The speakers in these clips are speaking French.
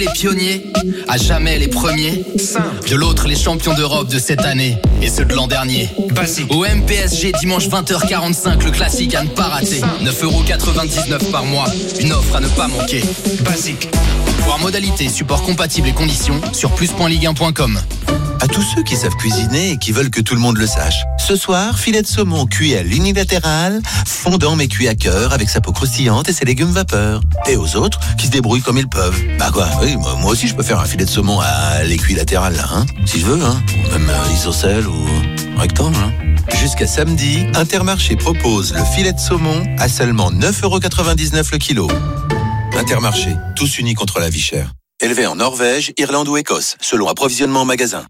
Les pionniers, à jamais les premiers. De l'autre, les champions d'Europe de cette année et ceux de l'an dernier. OM PSG, dimanche 20h45, le classique à ne pas rater. 9,99€ par mois, une offre à ne pas manquer. Basique. Voir modalités, support compatible et conditions sur plus.ligue1.com. À tous ceux qui savent cuisiner et qui veulent que tout le monde le sache. Ce soir, filet de saumon cuit à l'unilatéral, fondant mais cuit à cœur avec sa peau croustillante et ses légumes vapeur. Et aux autres qui se débrouillent comme ils peuvent. Bah quoi, oui, moi aussi je peux faire un filet de saumon à l'équilatéral là, hein, si je veux, hein. Ou même isocèle ou rectangle, hein. Jusqu'à samedi, Intermarché propose le filet de saumon à seulement 9,99€ le kilo. Intermarché, tous unis contre la vie chère. Élevé en Norvège, Irlande ou Écosse, selon approvisionnement en magasin.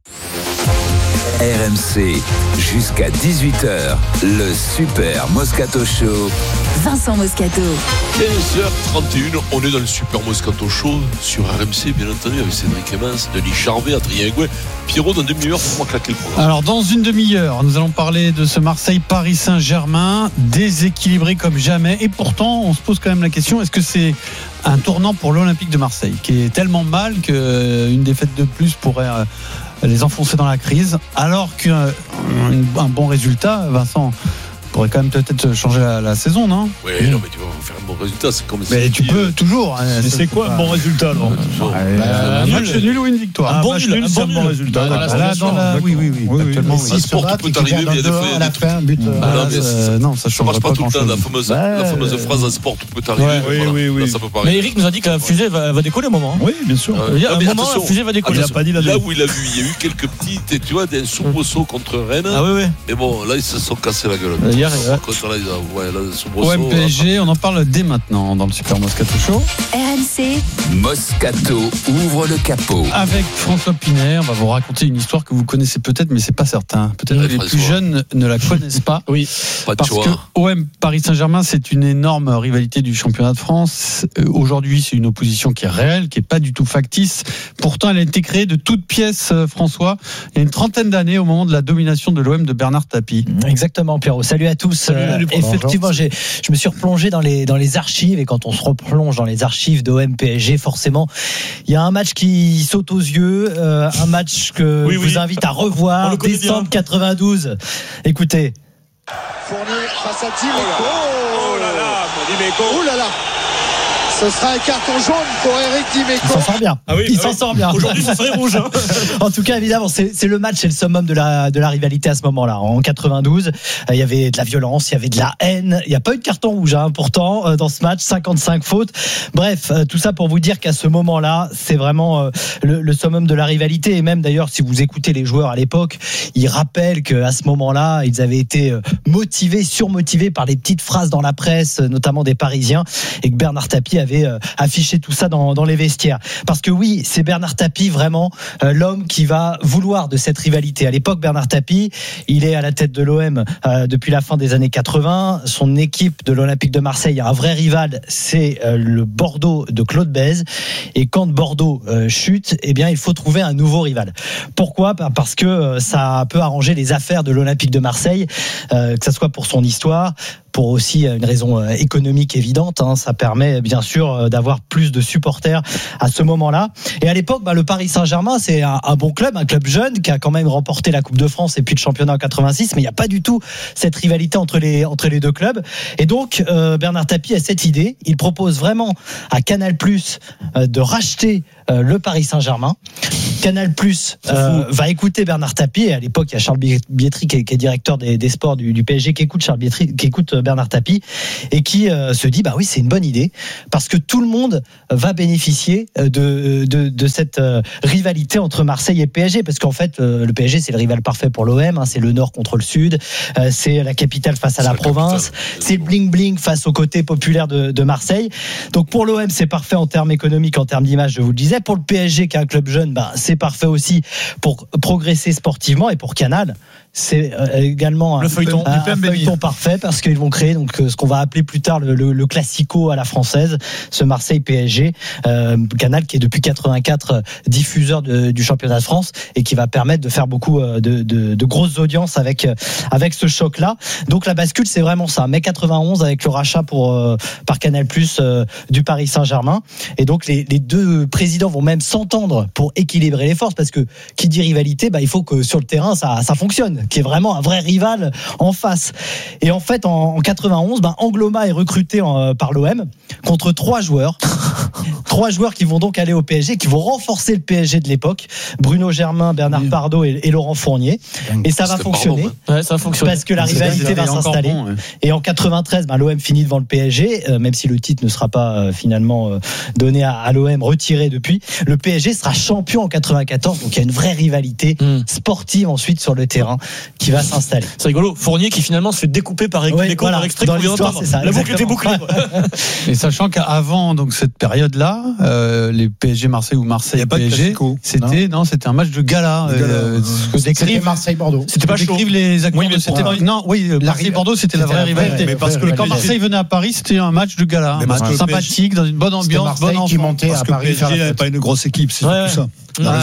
RMC, jusqu'à 18h, le Super Moscato Show. Vincent Moscato. 15h31, on est dans le Super Moscato Show sur RMC, bien entendu, avec Cédric Emmens, Denis Charvet, Adrien Egouet. Pierrot, dans 1/2 heure, faut claquer le programme. Alors, dans 1/2 heure, nous allons parler de ce Marseille-Paris Saint-Germain, déséquilibré comme jamais. Et pourtant, on se pose quand même la question, est-ce que c'est un tournant pour l'Olympique de Marseille, qui est tellement mal qu'une défaite de plus pourrait les enfoncer dans la crise, alors qu'un bon résultat, Vincent, pourrait quand même peut-être changer la saison, non ? Oui, non, mais tu vas faire un bon résultat, c'est comme ça. Mais tu peux toujours. Mais c'est quoi un bon résultat alors ? Un match nul ou une victoire. Un bon nul, c'est un bon résultat. Oui. Actuellement, un sport qui peut arriver, mais il y a des fois, il y a des trucs. Non, ça marche pas tout le temps. La fameuse phrase, un sport tout peut arriver. Oui. Ça peut pas Mais arriver. Eric nous a dit que la fusée va décoller au moment. Oui, bien sûr. Il y a un moment, la fusée va décoller. Il a pas dit là où il a vu, il y a eu quelques petites, tu vois, des soubresauts contre Rennes. Ah oui. Mais bon, là, ils se sont cassés la gueule. OM PSG, on en parle dès maintenant dans le Super Moscato Show. RMC. Moscato ouvre le capot. Avec François Pinet, on va vous raconter une histoire que vous connaissez peut-être, mais c'est pas certain. Peut-être que les plus jeunes ne la connaissent pas. Oui. Parce que OM Paris Saint-Germain, c'est une énorme rivalité du championnat de France. Aujourd'hui, c'est une opposition qui est réelle, qui est pas du tout factice. Pourtant, elle a été créée de toutes pièces, François, il y a une trentaine d'années, au moment de la domination de l'OM de Bernard Tapie. Exactement, Pierrot. Salut à tous. Effectivement, je me suis replongé dans les archives, et quand on se replonge dans les archives d'OM PSG, forcément, il y a un match qui saute aux yeux, un match que je vous invite à revoir, décembre 92. Écoutez. Fournier face à Dimeco. Oh là là, Dimeco. Oh là là. Ce sera un carton jaune pour Eric Dimeco. Il s'en sort bien. Il s'en sort bien. Aujourd'hui, ça serait rouge. En tout cas, évidemment, c'est le match, c'est le summum de la rivalité à ce moment-là. En 92, il y avait de la violence, il y avait de la haine. Il n'y a pas eu de carton rouge, pourtant, dans ce match, 55 fautes. Bref, tout ça pour vous dire qu'à ce moment-là, c'est vraiment le summum de la rivalité. Et même d'ailleurs, si vous écoutez les joueurs à l'époque, ils rappellent qu'à ce moment-là, ils avaient été motivés, surmotivés par les petites phrases dans la presse, notamment des Parisiens, et que Bernard Tapie avait affiché tout ça dans les vestiaires. Parce que oui, c'est Bernard Tapie vraiment l'homme qui va vouloir de cette rivalité. À l'époque, Bernard Tapie, il est à la tête de l'OM depuis la fin des années 80. Son équipe de l'Olympique de Marseille a un vrai rival, c'est le Bordeaux de Claude Bèze. Et quand Bordeaux chute, eh bien, il faut trouver un nouveau rival. Pourquoi ? Parce que ça peut arranger les affaires de l'Olympique de Marseille, que ce soit pour son histoire, pour aussi une raison économique évidente, ça permet bien sûr d'avoir plus de supporters à ce moment-là. Et à l'époque, le Paris Saint-Germain, c'est un bon club, un club jeune qui a quand même remporté la Coupe de France et puis le championnat en 86, mais il n'y a pas du tout cette rivalité entre les deux clubs. Et donc Bernard Tapie a cette idée, il propose vraiment à Canal+ de racheter le Paris Saint-Germain. Canal+ va écouter Bernard Tapie, et à l'époque il y a Charles Bietri qui est directeur des sports du PSG, qui écoute Bernard Tapie et qui se dit oui, c'est une bonne idée parce que tout le monde va bénéficier de cette rivalité entre Marseille et PSG, parce qu'en fait le PSG c'est le rival parfait pour l'OM, c'est le nord contre le sud, c'est la capitale face à la province, c'est le bling bling face au côté populaire de Marseille. Donc pour l'OM c'est parfait en termes économiques, en termes d'image, je vous le disais. Pour le PSG qui est un club jeune, c'est parfait aussi pour progresser sportivement. Et pour Canal, c'est également Le feuilleton. un feuilleton parfait parce qu'ils vont créer donc ce qu'on va appeler plus tard le classico à la française, ce Marseille PSG, Canal qui est depuis 84 diffuseur du championnat de France et qui va permettre de faire beaucoup de grosses audiences avec ce choc là. Donc la bascule c'est vraiment ça, mai 91 avec le rachat par Canal+ du Paris Saint-Germain, et donc les deux présidents vont même s'entendre pour équilibrer les forces, parce que qui dit rivalité, il faut que sur le terrain ça fonctionne, qui est vraiment un vrai rival en face. Et en fait, en 91, Angloma est recruté par l'OM contre 3 joueurs. 3 joueurs qui vont donc aller au PSG, qui vont renforcer le PSG de l'époque. Bruno Germain, Bernard Pardo et Laurent Fournier. Et ça va fonctionner. Ouais, ça fonctionne. Parce que la rivalité va s'installer. Bon, ouais. Et en 93, l'OM finit devant le PSG, même si le titre ne sera pas finalement donné à l'OM, retiré depuis. Le PSG sera champion en 94, donc il y a une vraie rivalité sportive ensuite sur le terrain qui va s'installer. C'est rigolo. Fournier qui finalement se fait découper par extrait dans l'histoire, c'est ça. La boucle était bouclée. Et sachant qu'avant donc cette période-là, les PSG Marseille ou Marseille PSG, c'était un match de gala. C'était Marseille-Bordeaux. C'était pas chaud. Les acteurs Marseille-Bordeaux, c'était la vraie rivalité. Mais parce que quand Marseille venait à Paris, c'était un match de gala, un match sympathique, dans une bonne ambiance, bonne ambiance. Qui montait à Paris. PSG n'avait pas une grosse équipe, c'est tout ça.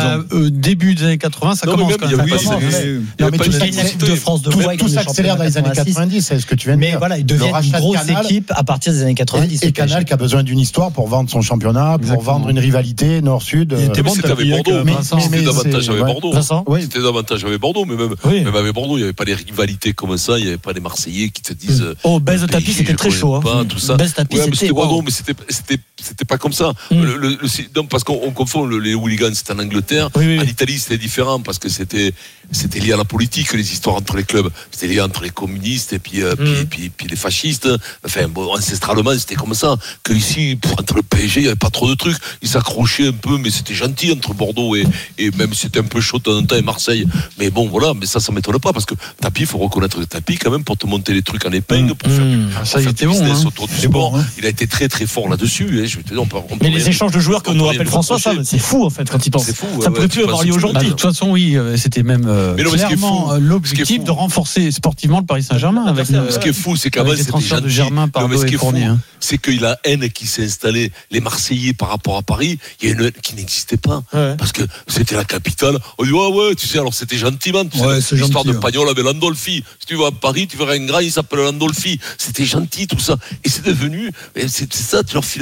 Début des années 80, ça commence quand même. Mais tout l'équipe de France de football, tout s'accélère dans les années 90, c'est ce que tu viens de dire. Mais voilà, ils deviennent une grosse équipe à partir des années 90. Et Canal qui a besoin d'une histoire pour vendre son championnat, pour vendre une rivalité Nord-Sud. C'était avec Bordeaux. C'était davantage avec Bordeaux. C'était davantage avec Bordeaux, mais même avec Bordeaux, il n'y avait pas des rivalités comme ça, il n'y avait pas des Marseillais qui te disent. Oh, baisse de tapis, c'était très chaud. Tout ça. Baisse de tapis, c'était Bordeaux, mais c'était pas comme ça. Parce qu'on confond les hooligans, c'était en Angleterre. En Italie, c'était différent parce que c'était lié à la politique, les histoires entre les clubs. C'était lié entre les communistes et puis les fascistes. Enfin, ancestralement, c'était comme ça. Que ici, entre le PSG, il n'y avait pas trop de trucs. Ils s'accrochaient un peu, mais c'était gentil entre Bordeaux et même c'était un peu chaud de temps en temps et Marseille. Mais bon, voilà, mais ça m'étonne pas parce que Tapi, il faut reconnaître le Tapi quand même pour te monter les trucs en épingle, pour faire du business autour du sport. Il a été très très fort là-dessus. Je vais te dire, mais les échanges de joueurs que nous rappelle François, c'est fou en fait quand il pense. C'est fou. Ça pourrait plus avoir lieu aujourd'hui. De toute façon, oui, c'était même clairement l'objectif de renforcer sportivement le Paris Saint-Germain. Ce qui est fou, c'est qu'avant c'était gentil. De Germain, Pardo et Fournier. C'est qu'il y a la haine qui s'est installée, les Marseillais par rapport à Paris, il y a une haine qui n'existait pas. Parce que c'était la capitale. On dit, tu sais, alors c'était gentiment. L'histoire de Pagnol avec Landolfi. Si tu vas à Paris, tu verras un grand, il s'appelle Landolfi. C'était gentil, tout ça. Et c'est devenu, c'est ça, tu leur files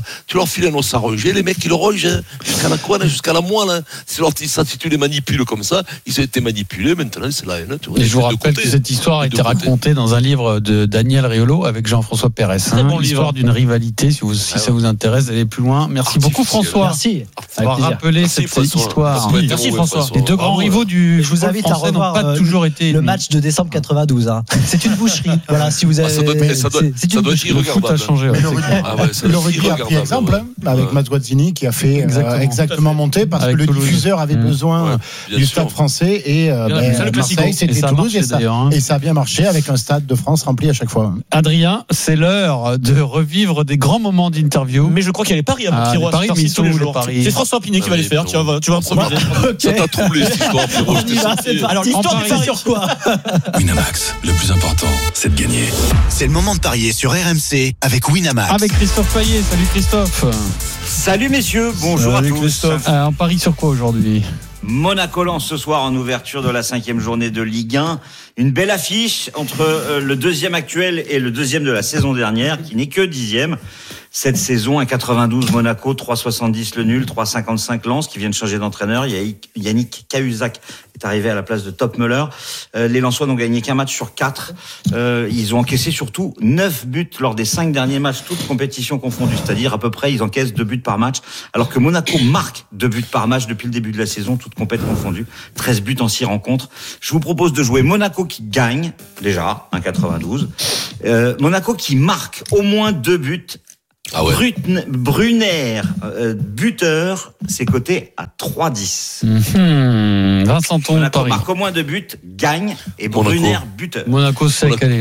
un os à ronger, les mecs, ils le rongent, jusqu'à la couenne, jusqu'à la moelle. Si tu les manipules comme ça, ils ont été manipulés, maintenant c'est la haine. Et je vous rappelle que cette histoire a été racontée dans un livre de Daniel Riolo avec Jean-François Pérez. L'histoire d'une rivalité, si ça vous intéresse d'aller plus loin. Merci beaucoup François. Merci. D'avoir rappelé cette histoire. Merci François. Les deux grands rivaux du je vous invite à revoir pas toujours été le match de décembre 92. C'est une boucherie. Voilà, si vous avez. Ça doit être le foot a changé. Le rugby a pris exemple avec Mazzuazzini qui a fait exactement monter parce que le diffuseur avait besoin du stade français et Marseille c'était Toulouse et ça a bien marché avec un stade de France rempli à chaque fois. Adrien, c'est l'heure de revivre des grands moments d'interview. Mais je crois qu'il y a les paris à Pierrot. C'est François Pinet qui va les faire. Tu vas improviser. Ça t'a troublé cette histoire, Pierrot. Alors l'histoire du pari sur quoi? Winamax, le plus important, c'est de gagner. C'est le moment de parier sur RMC avec Winamax. Avec Christophe Payet. Salut Christophe. Salut messieurs, bonjour à tous. On parie sur quoi aujourd'hui? Monaco lance ce soir en ouverture de la 5e journée de Ligue 1. Une belle affiche entre le deuxième actuel et le deuxième de la saison dernière, qui n'est que 10e. Cette saison, 1,92 Monaco, 3,70 le nul, 3,55 Lens qui viennent de changer d'entraîneur. Il y a Yannick Cahuzac est arrivé à la place de Topmöller. Les Lensois n'ont gagné qu'un match sur 4. Ils ont encaissé surtout 9 buts lors des 5 derniers matchs, toutes compétitions confondues. C'est-à-dire à peu près, ils encaissent 2 buts par match. Alors que Monaco marque 2 buts par match depuis le début de la saison, toutes compétitions confondues. 13 buts en 6 rencontres. Je vous propose de jouer Monaco qui gagne, déjà, 1,92. Monaco qui marque au moins 2 buts Ah ouais. Brunner, buteur, c'est coté à 3,10. Vincent Ton, Monaco Paris. marque au moins de buts, gagne, et Brunner, buteur. Monaco sec, allez.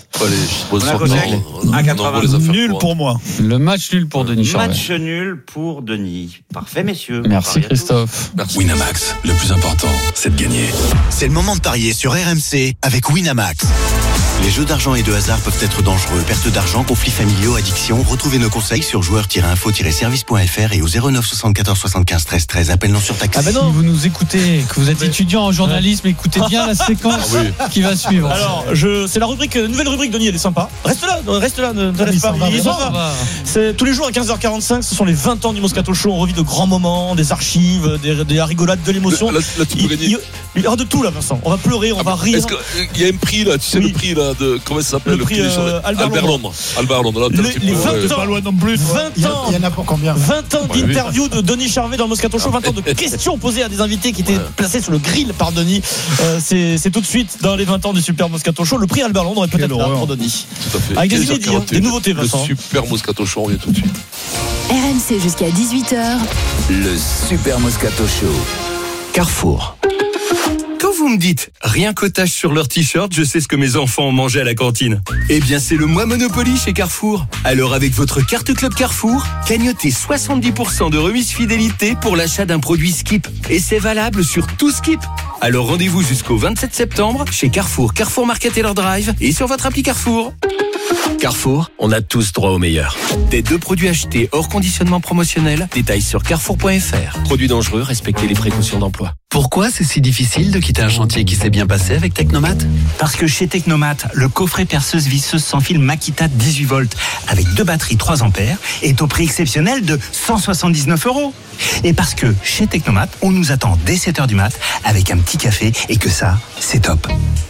Monaco sec, 1,80. Nul pour moi. Le match nul pour Denis Charvet. Match nul pour Denis. Parfait, messieurs. Merci Christophe. Merci. Winamax, le plus important, c'est de gagner. C'est le moment de parier sur RMC avec Winamax. Les jeux d'argent et de hasard peuvent être dangereux. Perte d'argent, conflits familiaux, addiction. Retrouvez nos conseils sur joueurs-info-service.fr et au 09 74 75 13 13. Appel non surtaxé. Ah ben non, vous nous écoutez, que vous êtes étudiant en journalisme, écoutez bien la séquence qui va suivre. Alors, c'est la nouvelle rubrique, Denis, elle est sympa. Reste là, ne te laisse pas. Il s'en va. C'est tous les jours à 15h45, ce sont les 20 ans du Moscato Show. On revit de grands moments, des archives, des rigolades, de l'émotion. Là, tu peux gagner. Il y aura de tout là, Vincent. On va pleurer, on va rire. Est-ce qu'il y a un prix là, tu sais le prix là de comment ça s'appelle, le prix Albert Londres. Albert Londres. Là, les 20 ans, pas loin non plus. 20 ans. Il y en a pour combien? 20 ans d'interview de Denis Charvet dans le Moscato Show, 20 ans de questions posées à des invités qui étaient placés sur le grill par Denis. C'est tout de suite dans les 20 ans du Super Moscato Show. Le prix Albert Londres est peut-être là pour Denis. Tout à fait. Avec des inédits, des nouveautés, Vincent. Le Super Moscato Show, on vient tout de suite. RMC jusqu'à 18h. Le Super Moscato Show. Carrefour. Quand vous me dites rien qu'otage sur leur t-shirt, je sais ce que mes enfants ont mangé à la cantine. Eh bien, c'est le mois Monopoly chez Carrefour. Alors, avec votre carte Club Carrefour, gagnotez 70% de remise fidélité pour l'achat d'un produit Skip. Et c'est valable sur tout Skip. Alors, rendez-vous jusqu'au 27 septembre chez Carrefour, Carrefour Market et leur Drive et sur votre appli Carrefour. Carrefour, on a tous droit au meilleur. Des 2 produits achetés hors conditionnement promotionnel, détails sur carrefour.fr. Produits dangereux, respectez les précautions d'emploi. Pourquoi c'est si difficile de quitter un chantier qui s'est bien passé avec Technomat ? Parce que chez Technomat, le coffret perceuse visseuse sans fil Makita 18 volts avec 2 batteries 3 ampères est au prix exceptionnel de 179 €. Et parce que chez Technomat, on nous attend dès 7h du mat avec un petit café et que ça, c'est top.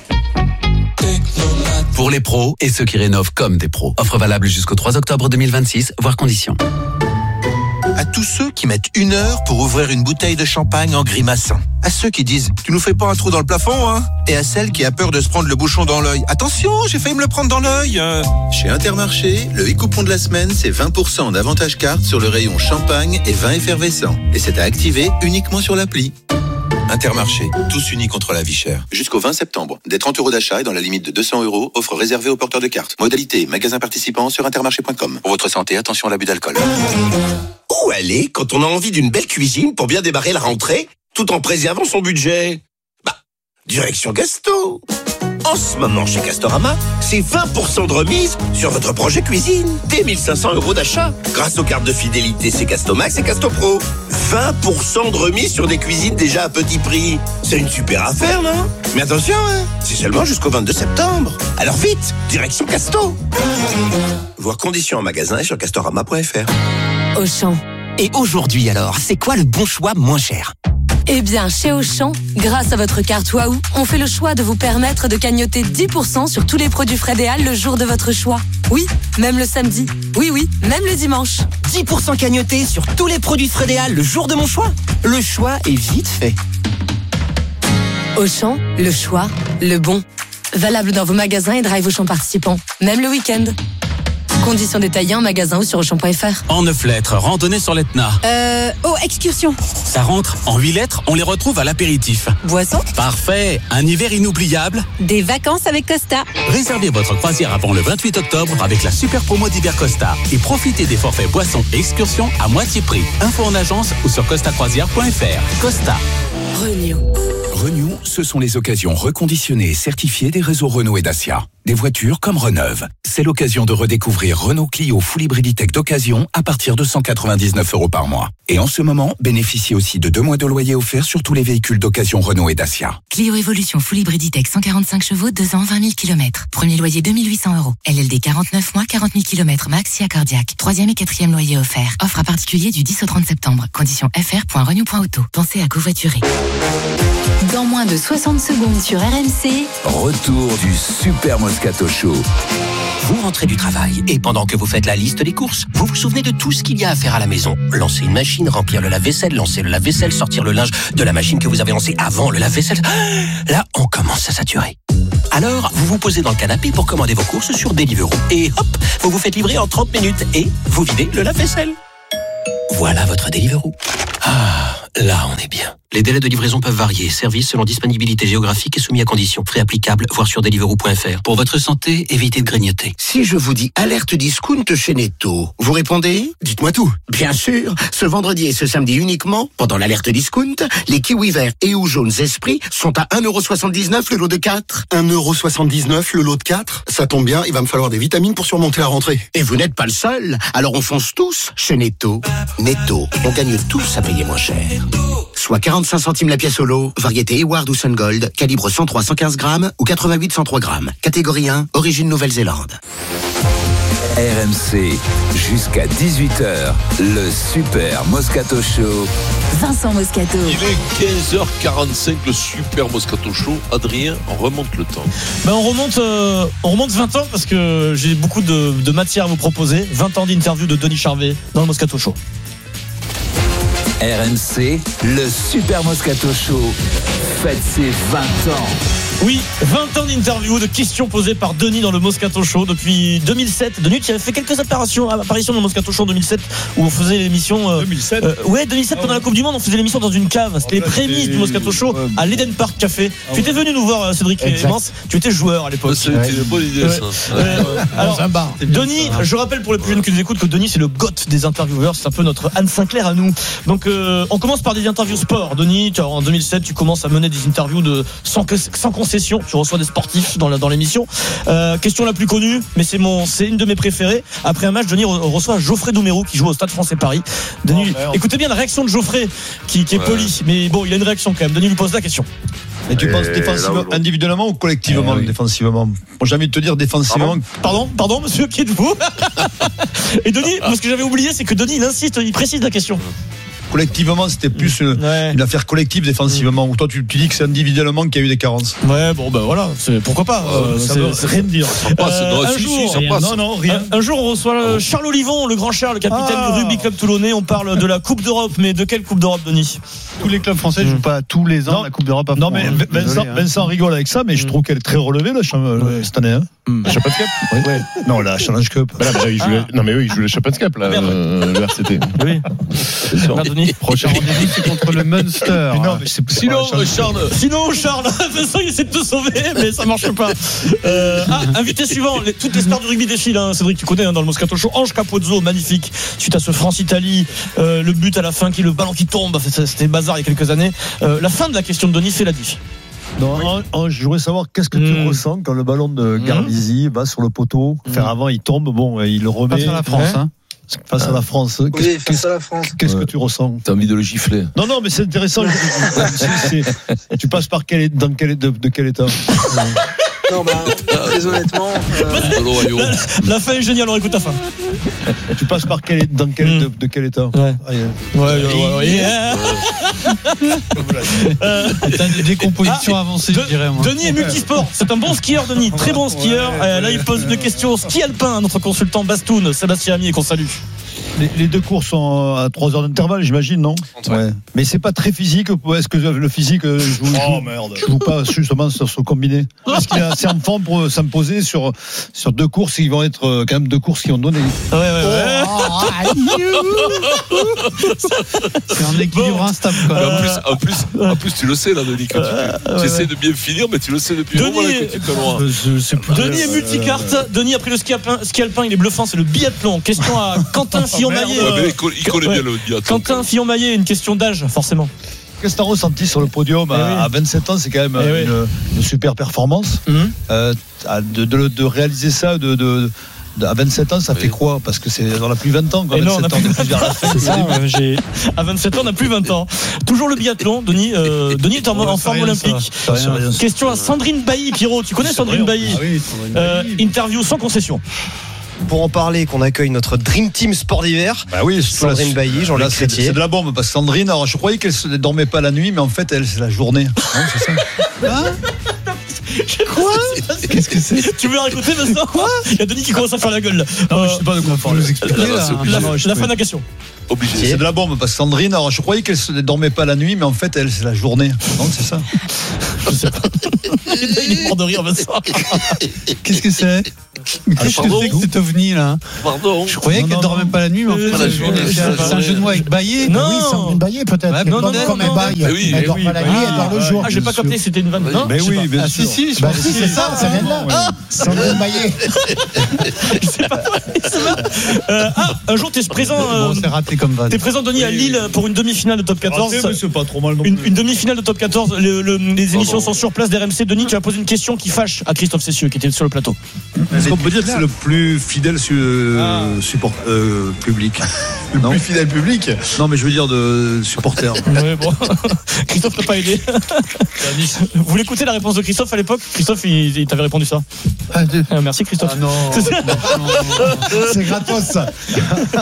Pour les pros et ceux qui rénovent comme des pros. Offre valable jusqu'au 3 octobre 2026, voire conditions. À tous ceux qui mettent 1 heure pour ouvrir une bouteille de champagne en grimaçant. À ceux qui disent « Tu nous fais pas un trou dans le plafond, hein ?» Et à celle qui a peur de se prendre le bouchon dans l'œil. « Attention, j'ai failli me le prendre dans l'œil !» Chez Intermarché, le e-coupon de la semaine, c'est 20% d'avantage carte sur le rayon champagne et vin effervescent. Et c'est à activer uniquement sur l'appli. Intermarché, tous unis contre la vie chère. Jusqu'au 20 septembre, des 30 € d'achat et dans la limite de 200 €, offre réservée aux porteurs de cartes. Modalité, magasin participant sur intermarché.com. Pour votre santé, attention à l'abus d'alcool. Où aller quand on a envie d'une belle cuisine pour bien démarrer la rentrée, tout en préservant son budget? Direction Gasto. En ce moment, chez Castorama, c'est 20% de remise sur votre projet cuisine. Dès 1 500 € d'achat. Grâce aux cartes de fidélité, c'est Castomax et Castopro. 20% de remise sur des cuisines déjà à petit prix. C'est une super affaire, non? Mais attention, c'est seulement jusqu'au 22 septembre. Alors vite, direction Casto. Voir conditions en magasin et sur castorama.fr. Auchan. Et aujourd'hui alors, c'est quoi le bon choix moins cher? Eh bien, chez Auchan, grâce à votre carte Waouh, on fait le choix de vous permettre de cagnoter 10% sur tous les produits Frédéal le jour de votre choix. Oui, même le samedi. Oui, même le dimanche. 10% cagnoté sur tous les produits Frédéal le jour de mon choix. Le choix est vite fait. Auchan, le choix, le bon. Valable dans vos magasins et drive Auchan participants, même le week-end. Conditions détaillées en magasin ou sur Auchan.fr. En 9 lettres, randonnée sur l'Etna. Excursion. Ça rentre. En 8 lettres, on les retrouve à l'apéritif. Boisson. Parfait. Un hiver inoubliable. Des vacances avec Costa. Réservez votre croisière avant le 28 octobre avec la super promo d'hiver Costa. Et profitez des forfaits boissons et excursions à moitié prix. Info en agence ou sur costacroisière.fr. Costa. Renew, ce sont les occasions reconditionnées et certifiées des réseaux Renault et Dacia. Des voitures comme Reneuve. C'est l'occasion de redécouvrir Renault Clio Full Hybriditech d'occasion à partir de 199 € par mois. Et en ce moment, bénéficiez aussi de 2 mois de loyer offert sur tous les véhicules d'occasion Renault et Dacia. Clio Evolution Full Hybriditech 145 chevaux, 2 ans, 20 000 km. Premier loyer 2 800 €. LLD 49 mois, 40 000 km max, si cardiaque. 3e et 4e loyer offert. Offre à particulier du 10 au 30 septembre. Conditions fr.renew.auto. Pensez à covoiturer. Dans moins de 60 secondes sur RMC. Retour du Super Moscato Show. Vous rentrez du travail et pendant que vous faites la liste des courses, vous vous souvenez de tout ce qu'il y a à faire à la maison. Lancer une machine, remplir le lave-vaisselle, lancer le lave-vaisselle, sortir le linge de la machine que vous avez lancée avant le lave-vaisselle. Là, on commence à saturer. Alors, vous vous posez dans le canapé pour commander vos courses sur Deliveroo. Et hop, vous vous faites livrer en 30 minutes et vous videz le lave-vaisselle. Voilà votre Deliveroo. Ah, là on est bien. Les délais de livraison peuvent varier. Service selon disponibilité géographique et soumis à conditions. Frais applicables, voir sur deliveroo.fr. Pour votre santé, évitez de grignoter. Si je vous dis alerte discount chez Netto, vous répondez ? Dites-moi tout. Bien sûr, ce vendredi et ce samedi uniquement, pendant l'alerte discount, les kiwis verts et ou jaunes Esprit sont à 1,79€ le lot de 4. 1,79€ le lot de 4 ? Ça tombe bien, il va me falloir des vitamines pour surmonter la rentrée. Et vous n'êtes pas le seul, alors on fonce tous chez Netto. Netto, on gagne tous à payer moins cher. Soit 45 centimes la pièce au lot, variété Eward ou Sun Gold, calibre 103-115 grammes ou 88-103 grammes. Catégorie 1, origine Nouvelle-Zélande. RMC, jusqu'à 18h, le Super Moscato Show. Vincent Moscato. Il est 15h45, le Super Moscato Show. Adrien, on remonte le temps. On remonte 20 ans parce que j'ai beaucoup de matière à vous proposer. 20 ans d'interview de Denis Charvet dans le Moscato Show. RMC, le Super Moscato Show fête ses 20 ans. Oui, 20 ans d'interview, de questions posées par Denis dans le Moscato Show depuis 2007. Denis qui avait fait quelques apparitions dans le Moscato Show en 2007 où on faisait l'émission 2007 2007 pendant la Coupe du Monde, on faisait l'émission dans une cave. C'était les prémices du Moscato Show à l'Eden Park Café. Tu étais venu nous voir, Cédric Clémence. Tu étais joueur à l'époque. C'était une bonne idée ça. Alors, Denis, je rappelle pour les plus jeunes qui nous écoutent que Denis c'est le goth des intervieweurs, c'est un peu notre Anne Sinclair à nous. Donc on commence par des interviews sport. Denis, en 2007, tu commences à mener des interviews sans concession. Tu reçois des sportifs dans l'émission. Question la plus connue, mais c'est une de mes préférées. Après un match, Denis reçoit Geoffrey Doumerou qui joue au Stade Français Paris. Denis, écoutez bien la réaction de Geoffrey qui est poli, mais bon, il a une réaction quand même. Denis lui pose la question. Et tu penses défensivement, individuellement ou collectivement, défensivement ? J'ai envie de te dire défensivement. Pardon, monsieur, qui êtes-vous ? Et Denis, ce que j'avais oublié, c'est que Denis, il insiste, il précise la question. Collectivement, c'était plus une affaire collective défensivement. Ou toi, tu dis que c'est individuellement qu'il y a eu des carences. Ouais, voilà, pourquoi pas. Ça veut rien dire. Un jour, on reçoit Charles Olivon, le grand Charles, capitaine du Rugby Club Toulonnais. On parle de la Coupe d'Europe, mais de quelle Coupe d'Europe, Denis ? Tous les clubs français ne jouent pas tous les ans la Coupe d'Europe. Non, mais Vincent rigole avec ça, mais je trouve qu'elle est très relevée cette année. La Champions Cup ? Non, la Challenge Cup. Il joue la Champions Cup, le RCT. Oui. Prochain rendez-vous, c'est contre le Munster. Non, mais Sinon, Charles, Vincent, il essaie de te sauver, mais ça marche pas. Invité suivant, toutes les stars du rugby défilent, Cédric, tu connais dans le Moscato Show. Ange Capozzo, magnifique, suite à ce France-Italie, le but à la fin, le ballon qui tombe, c'était bazar il y a quelques années. La fin de la question de Denis fait la diff. Non, je voudrais savoir qu'est-ce que tu ressens quand le ballon de Garbisi va sur le poteau. Avant, il tombe, il le remet. Face à la France, Face à la France. Face à la France. Qu'est-ce que tu ressens ? T'as envie de le gifler. Non, mais c'est intéressant. Tu passes par de quel état ? Non, très honnêtement. La fin est géniale, on écoute la fin. Tu passes par de quel état ? Ouais. T'as des décompositions avancées, je dirais. Moi. Denis est multisport. C'est un bon skieur, Denis. Très bon skieur. Là, il pose une question au ski alpin à notre consultant Bastoun, Sébastien Amier, qu'on salue. Les deux courses sont à 3 heures d'intervalle, j'imagine, non ? Ouais. Mais c'est pas très physique. Est-ce que le physique joue pas justement sur ce combiné ? Est-ce qu'il est assez en forme pour s'imposer sur deux courses qui vont être quand même deux courses qui ont donné ? Ouais. C'est un équilibre instable. En plus, tu le sais là, Denis. Tu essaies de bien finir, mais tu le sais depuis longtemps que tu te loin. Denis est multicarte. Denis, après le ski alpin, il est bluffant. C'est le biathlon. Question à Quentin Fillon-Maillet. Il connaît bien le biathlon. Quentin Fillon-Maillet, une question d'âge, forcément. Qu'est-ce que tu as ressenti sur le podium à 27 ans ? C'est quand même une super performance. De réaliser ça à 27 ans, ça fait quoi ? Parce que c'est on n'a plus 20 ans. Quand 27 ans, depuis vers la fin. C'est ça, à 27 ans, on n'a plus 20 ans. Toujours le biathlon, Denis. Denis est en forme olympique. Question à Sandrine Bailly, Pierrot. Tu connais Sandrine Bailly ? Interview sans concession. Pour en parler, qu'on accueille notre Dream Team Sport d'hiver. Sandrine Bailly, Jean-Luc Crétier. C'est de la bombe parce que Sandrine, alors je croyais qu'elle ne dormait pas la nuit, mais en fait, elle, c'est la journée. Non, c'est ça. Quoi ? Qu'est-ce que c'est ? Tu veux la raconter, Vincent ? Quoi ? Il y a Denis qui commence à faire la gueule. Non, je sais pas de quoi parler. La fin de la question. Obligé. C'est de la bombe parce que Sandrine, alors je croyais qu'elle ne dormait pas la nuit, mais en fait, elle, c'est la journée. Non, c'est ça. Je sais pas. Il est mort de rire, Vincent. Qu'est-ce que c'est? Qu'est-ce que c'est que cet ovni là? Pardon. Je croyais qu'elle dormait pas la nuit, mais en fait, c'est un jeu de mots avec Baillé. Non, oui, Sandrine Baillé peut-être. Non, comme elle baille. Elle dort pas la nuit, elle dort le jour. Ah, j'ai pas capté, c'était une vanne. Non, mais oui, bien sûr. Si, bah si, c'est ça vient de là. Sandrine Baillé. C'est pas toi. Un jour, t'es présent. C'est raté comme vanne. T'es présent, Denis, à Lille pour une demi-finale de Top 14. C'est pas trop mal. Une demi-finale de Top 14. Les émissions sont sur place d'RMC. Denis, tu as posé une question qui fâche à Christophe Cessieux, qui était sur le plateau. Est-ce qu'on peut dire que c'est le plus fidèle support public? Le plus fidèle public? Non, mais je veux dire de supporter. Ouais, bon. Christophe t'a pas aidé. Vous voulez écouter la réponse de Christophe à l'époque? Christophe, il t'avait répondu ça. Merci Christophe. Ah non. C'est gratos ça. C'est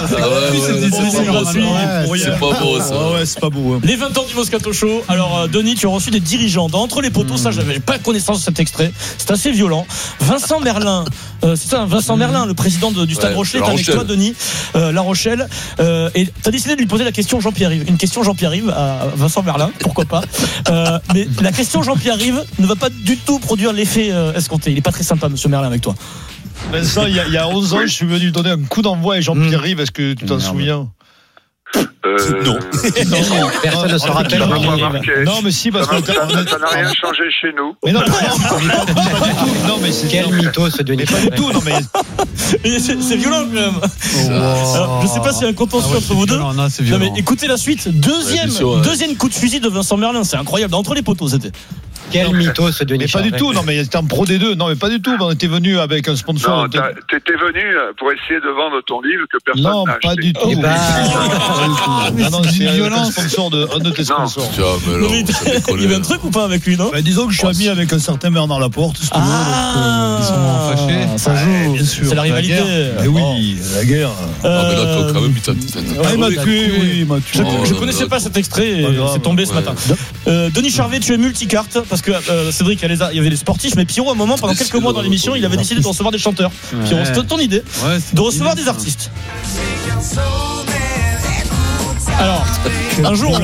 pas beau ça. Ouais, c'est pas beau. Les 20 ans du Moscato Show. Alors Denis, tu as reçu des dirigeants d'entre les poteaux. Ça, j'avais pas connaissance de cet extrait. C'est assez violent. Vincent Merlin, c'est ça, Vincent Merlin, le président du Stade Rochelet, est avec toi, Denis. La Rochelle. Et t'as décidé de lui poser la question Jean-Pierre-Yves. Une question Jean-Pierre-Yves à Vincent Merlin, pourquoi pas. Mais la question Jean-Pierre-Yves ne va pas du tout produire l'effet escompté. Il est pas très sympa, monsieur Merlin, avec toi. Vincent, il y a 11 ans, je suis venu donner un coup d'envoi à Jean-Pierre-Yves. Est-ce que tu t'en souviens? Non. Personne ne se rappelle. Non, mais si, parce que ça n'a rien changé chez nous. Mais non, pas du tout. Non, mais c'est quel mytho ce Denis. Pas du tout. Non, mais c'est violent quand même. Alors, je sais pas s'il y a un contentieux entre vous deux. Non, c'est violent. Non, mais écoutez la suite. Deuxième coup de fusil de Vincent Merlin. C'est incroyable. Entre les poteaux, c'était. Quel mytho ce Denis. Mais pas du tout, non, mais c'était en Pro D2. Non, mais pas du tout. On était venu avec un sponsor. Non, t'étais venu pour essayer de vendre ton livre que personne n'a acheté. Non, pas du tout. Non, c'est un sponsor un de tes sponsors. Il y avait un truc ou pas avec lui, non? Disons que je suis ami avec un certain Bernard Laporte. Ils sont fâchés. Ça joue, bien sûr. C'est la rivalité. Eh oui, la guerre. Mais là, quand même, il m'a tué, oui. Je connaissais pas cet extrait, c'est tombé ce matin. Denis Charvet, tu es multicarte. Parce que Cédric, il y avait les sportifs, mais Pierrot, à un moment, pendant quelques mois dans l'émission, il avait décidé de recevoir des chanteurs. Pierrot, c'était ton idée de recevoir des artistes. Alors, un jour,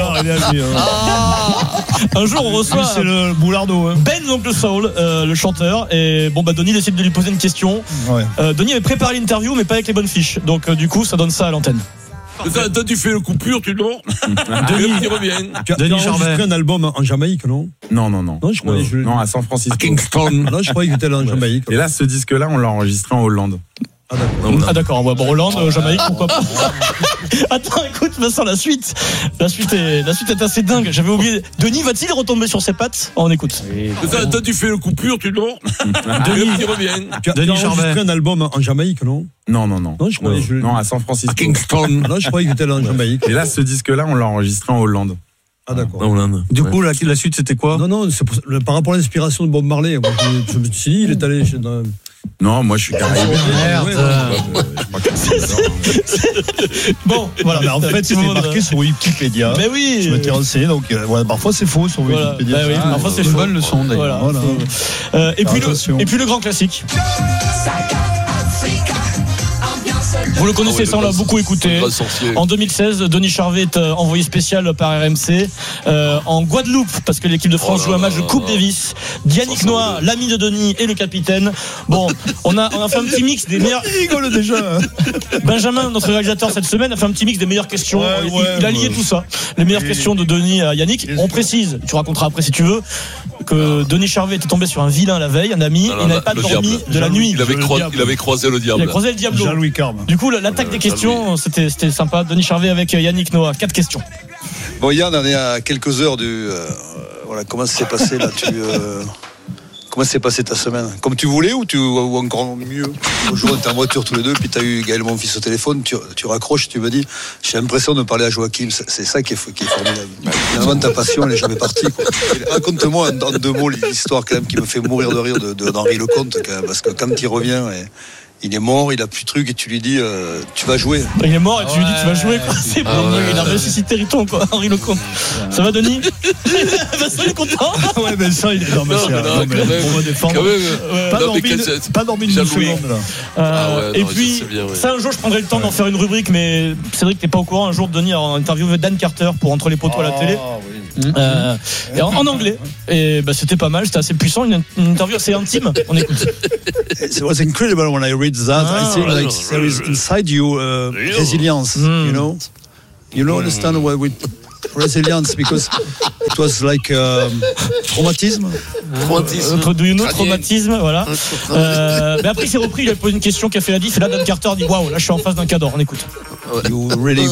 on reçoit c'est le Boulardo. Ben l'oncle Saul, le chanteur. Et bon, Denis décide de lui poser une question. Denis avait préparé l'interview, mais pas avec les bonnes fiches. Donc, du coup, ça donne ça à l'antenne. Toi, tu fais le coupure, tu non? Denis, il revient. Denis Charvet. Un album en Jamaïque, non? Non, je croyais. Non, à San Francisco. À Kingston. Non, je croyais que c'était en Jamaïque. Et là, ce disque-là, on l'a enregistré en Hollande. D'accord. Bon, Hollande, Jamaïque, pourquoi pas. Attends, écoute, Vincent, la suite est assez dingue. J'avais oublié. Denis va-t-il retomber sur ses pattes? On écoute. Toi, tu fais le coupure, tu non? Denis, il revient. Denis Charvet. Un album en Jamaïque, non? Non, je croyais. Non, à San Francisco. À Kingston. Non, je croyais que c'était en Jamaïque. Et là, ce disque-là, on l'a enregistré en Hollande. Ah, d'accord. Du coup, la suite, c'était quoi? Non, c'est par rapport à l'inspiration de Bob Marley. Moi, je me suis dit, il est allé chez. Non, moi je suis caribéen. Bon, voilà. Mais en fait, c'est marqué sur Wikipédia. Mais oui. Je m'étais renseigné, donc parfois c'est faux sur Wikipédia. Oui, parfois c'est faux. Bonne leçon d'ailleurs. Voilà. Et puis le grand classique. Vous le connaissez, ça on l'a beaucoup écouté. En 2016, Denis Charvet est envoyé spécial par RMC en Guadeloupe parce que l'équipe de France joue un match de Coupe Davis. Yannick Noah, l'ami de Denis et le capitaine. Bon, on a fait un petit mix des meilleurs. Il rigole déjà. Benjamin, notre réalisateur cette semaine, a fait un petit mix des meilleures questions. Il a lié tout ça. Les meilleures questions de Denis à Yannick. On précise, tu raconteras après si tu veux, que Denis Charvet était tombé sur un vilain la veille, un ami, il n'avait pas dormi de la nuit. Il avait croisé le diable. Il a croisé le diablo. Jean-Louis Carme. Du coup, l'attaque des questions, c'était sympa. Denis Charvet avec Yannick Noah. 4 questions. Bon, Yann, on est à quelques heures du. Voilà, comment ça s'est passé là Comment s'est passée ta semaine? Comme tu voulais ou encore mieux? Aujourd'hui, on était en voiture tous les deux, puis tu as eu Gaël, mon fils, au téléphone, tu raccroches, tu me dis, j'ai l'impression de parler à Joachim. C'est ça qui est formidable. Finalement, ta passion, elle est jamais partie. Raconte-moi en 2 mots l'histoire quand même qui me fait mourir de rire d'Henri Lecomte, parce que quand il revient. Il est mort, il a plus de trucs et tu lui dis tu vas jouer. Il est mort et tu lui dis tu vas jouer quoi. C'est bon, il a ressuscité Riton quoi, Henri Lecomte. Ça va Denis? Vincent il est content. Ouais mais ça il est dans on va défendre. Pas dormi une seconde là. Et puis ça un jour je prendrai le temps d'en faire une rubrique, mais Cédric t'es pas au courant, un jour Denis a interviewé Dan Carter pour Entre les poteaux à la télé. Et en anglais. Et c'était pas mal, c'était assez puissant, une interview assez intime. On écoute. It was incredible when I read that. I think like there is inside you resilience, you know. You don't understand what we resilience because it was like traumatisme. Do you know traumatisme, voilà. Mais après il s'est repris, il a posé une question qui a fait la diff et là Dan Carter dit waouh, là je suis en face d'un cadre, on écoute. You really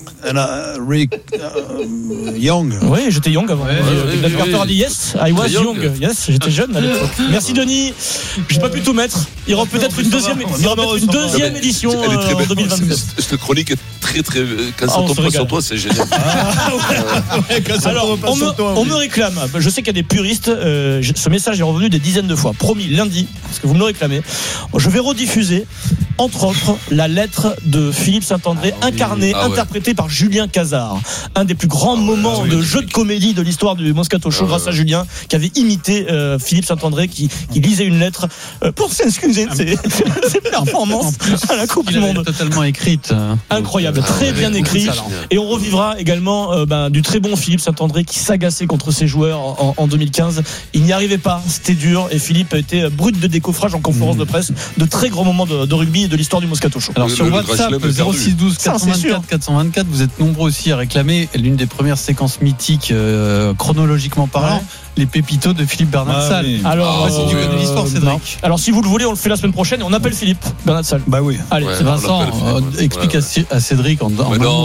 young. Oui, j'étais young avant. Dan Carter a dit yes, I was young. Yes, j'étais jeune à l'époque. Merci Denis. J'ai pas pu tout mettre. Il y aura peut-être une deuxième édition en 2022. Cette chronique est très quand ça tombe pas sur toi, c'est génial. Alors, on me réclame. Je sais qu'il y a des puristes. Ce message est revenu des dizaines de fois. Promis, lundi, parce que vous me le réclamez. Je vais rediffuser, entre autres, la lettre de Philippe Saint-André, interprétée par Julien Cazard. Un des plus grands moments de jeu de comédie de l'histoire du Moscato Show, grâce à Julien, qui avait imité Philippe Saint-André, qui lisait une lettre pour s'excuser de ses performances à la Coupe du Monde. Totalement écrite. Incroyable, très bien écrit. Et on revivra également du très bon Philippe Saint-André qui s'agaçait contre ses joueurs en 2015. Il n'y arrivait pas, c'était dur et Philippe était brut de décoffrage en conférence de presse. De très grands moments de rugby et de l'histoire du Moscato Show. Alors sur WhatsApp 0612 424 424, vous êtes nombreux aussi à réclamer l'une des premières séquences mythiques chronologiquement parlant. Les pépitos de Philippe Bernat-Salle. Oui. Alors, si tu connais l'histoire, Cédric. Alors, si vous le voulez, on le fait la semaine prochaine et on appelle Philippe Bernat-Salle. Bah oui. Allez, Vincent, explique à Cédric en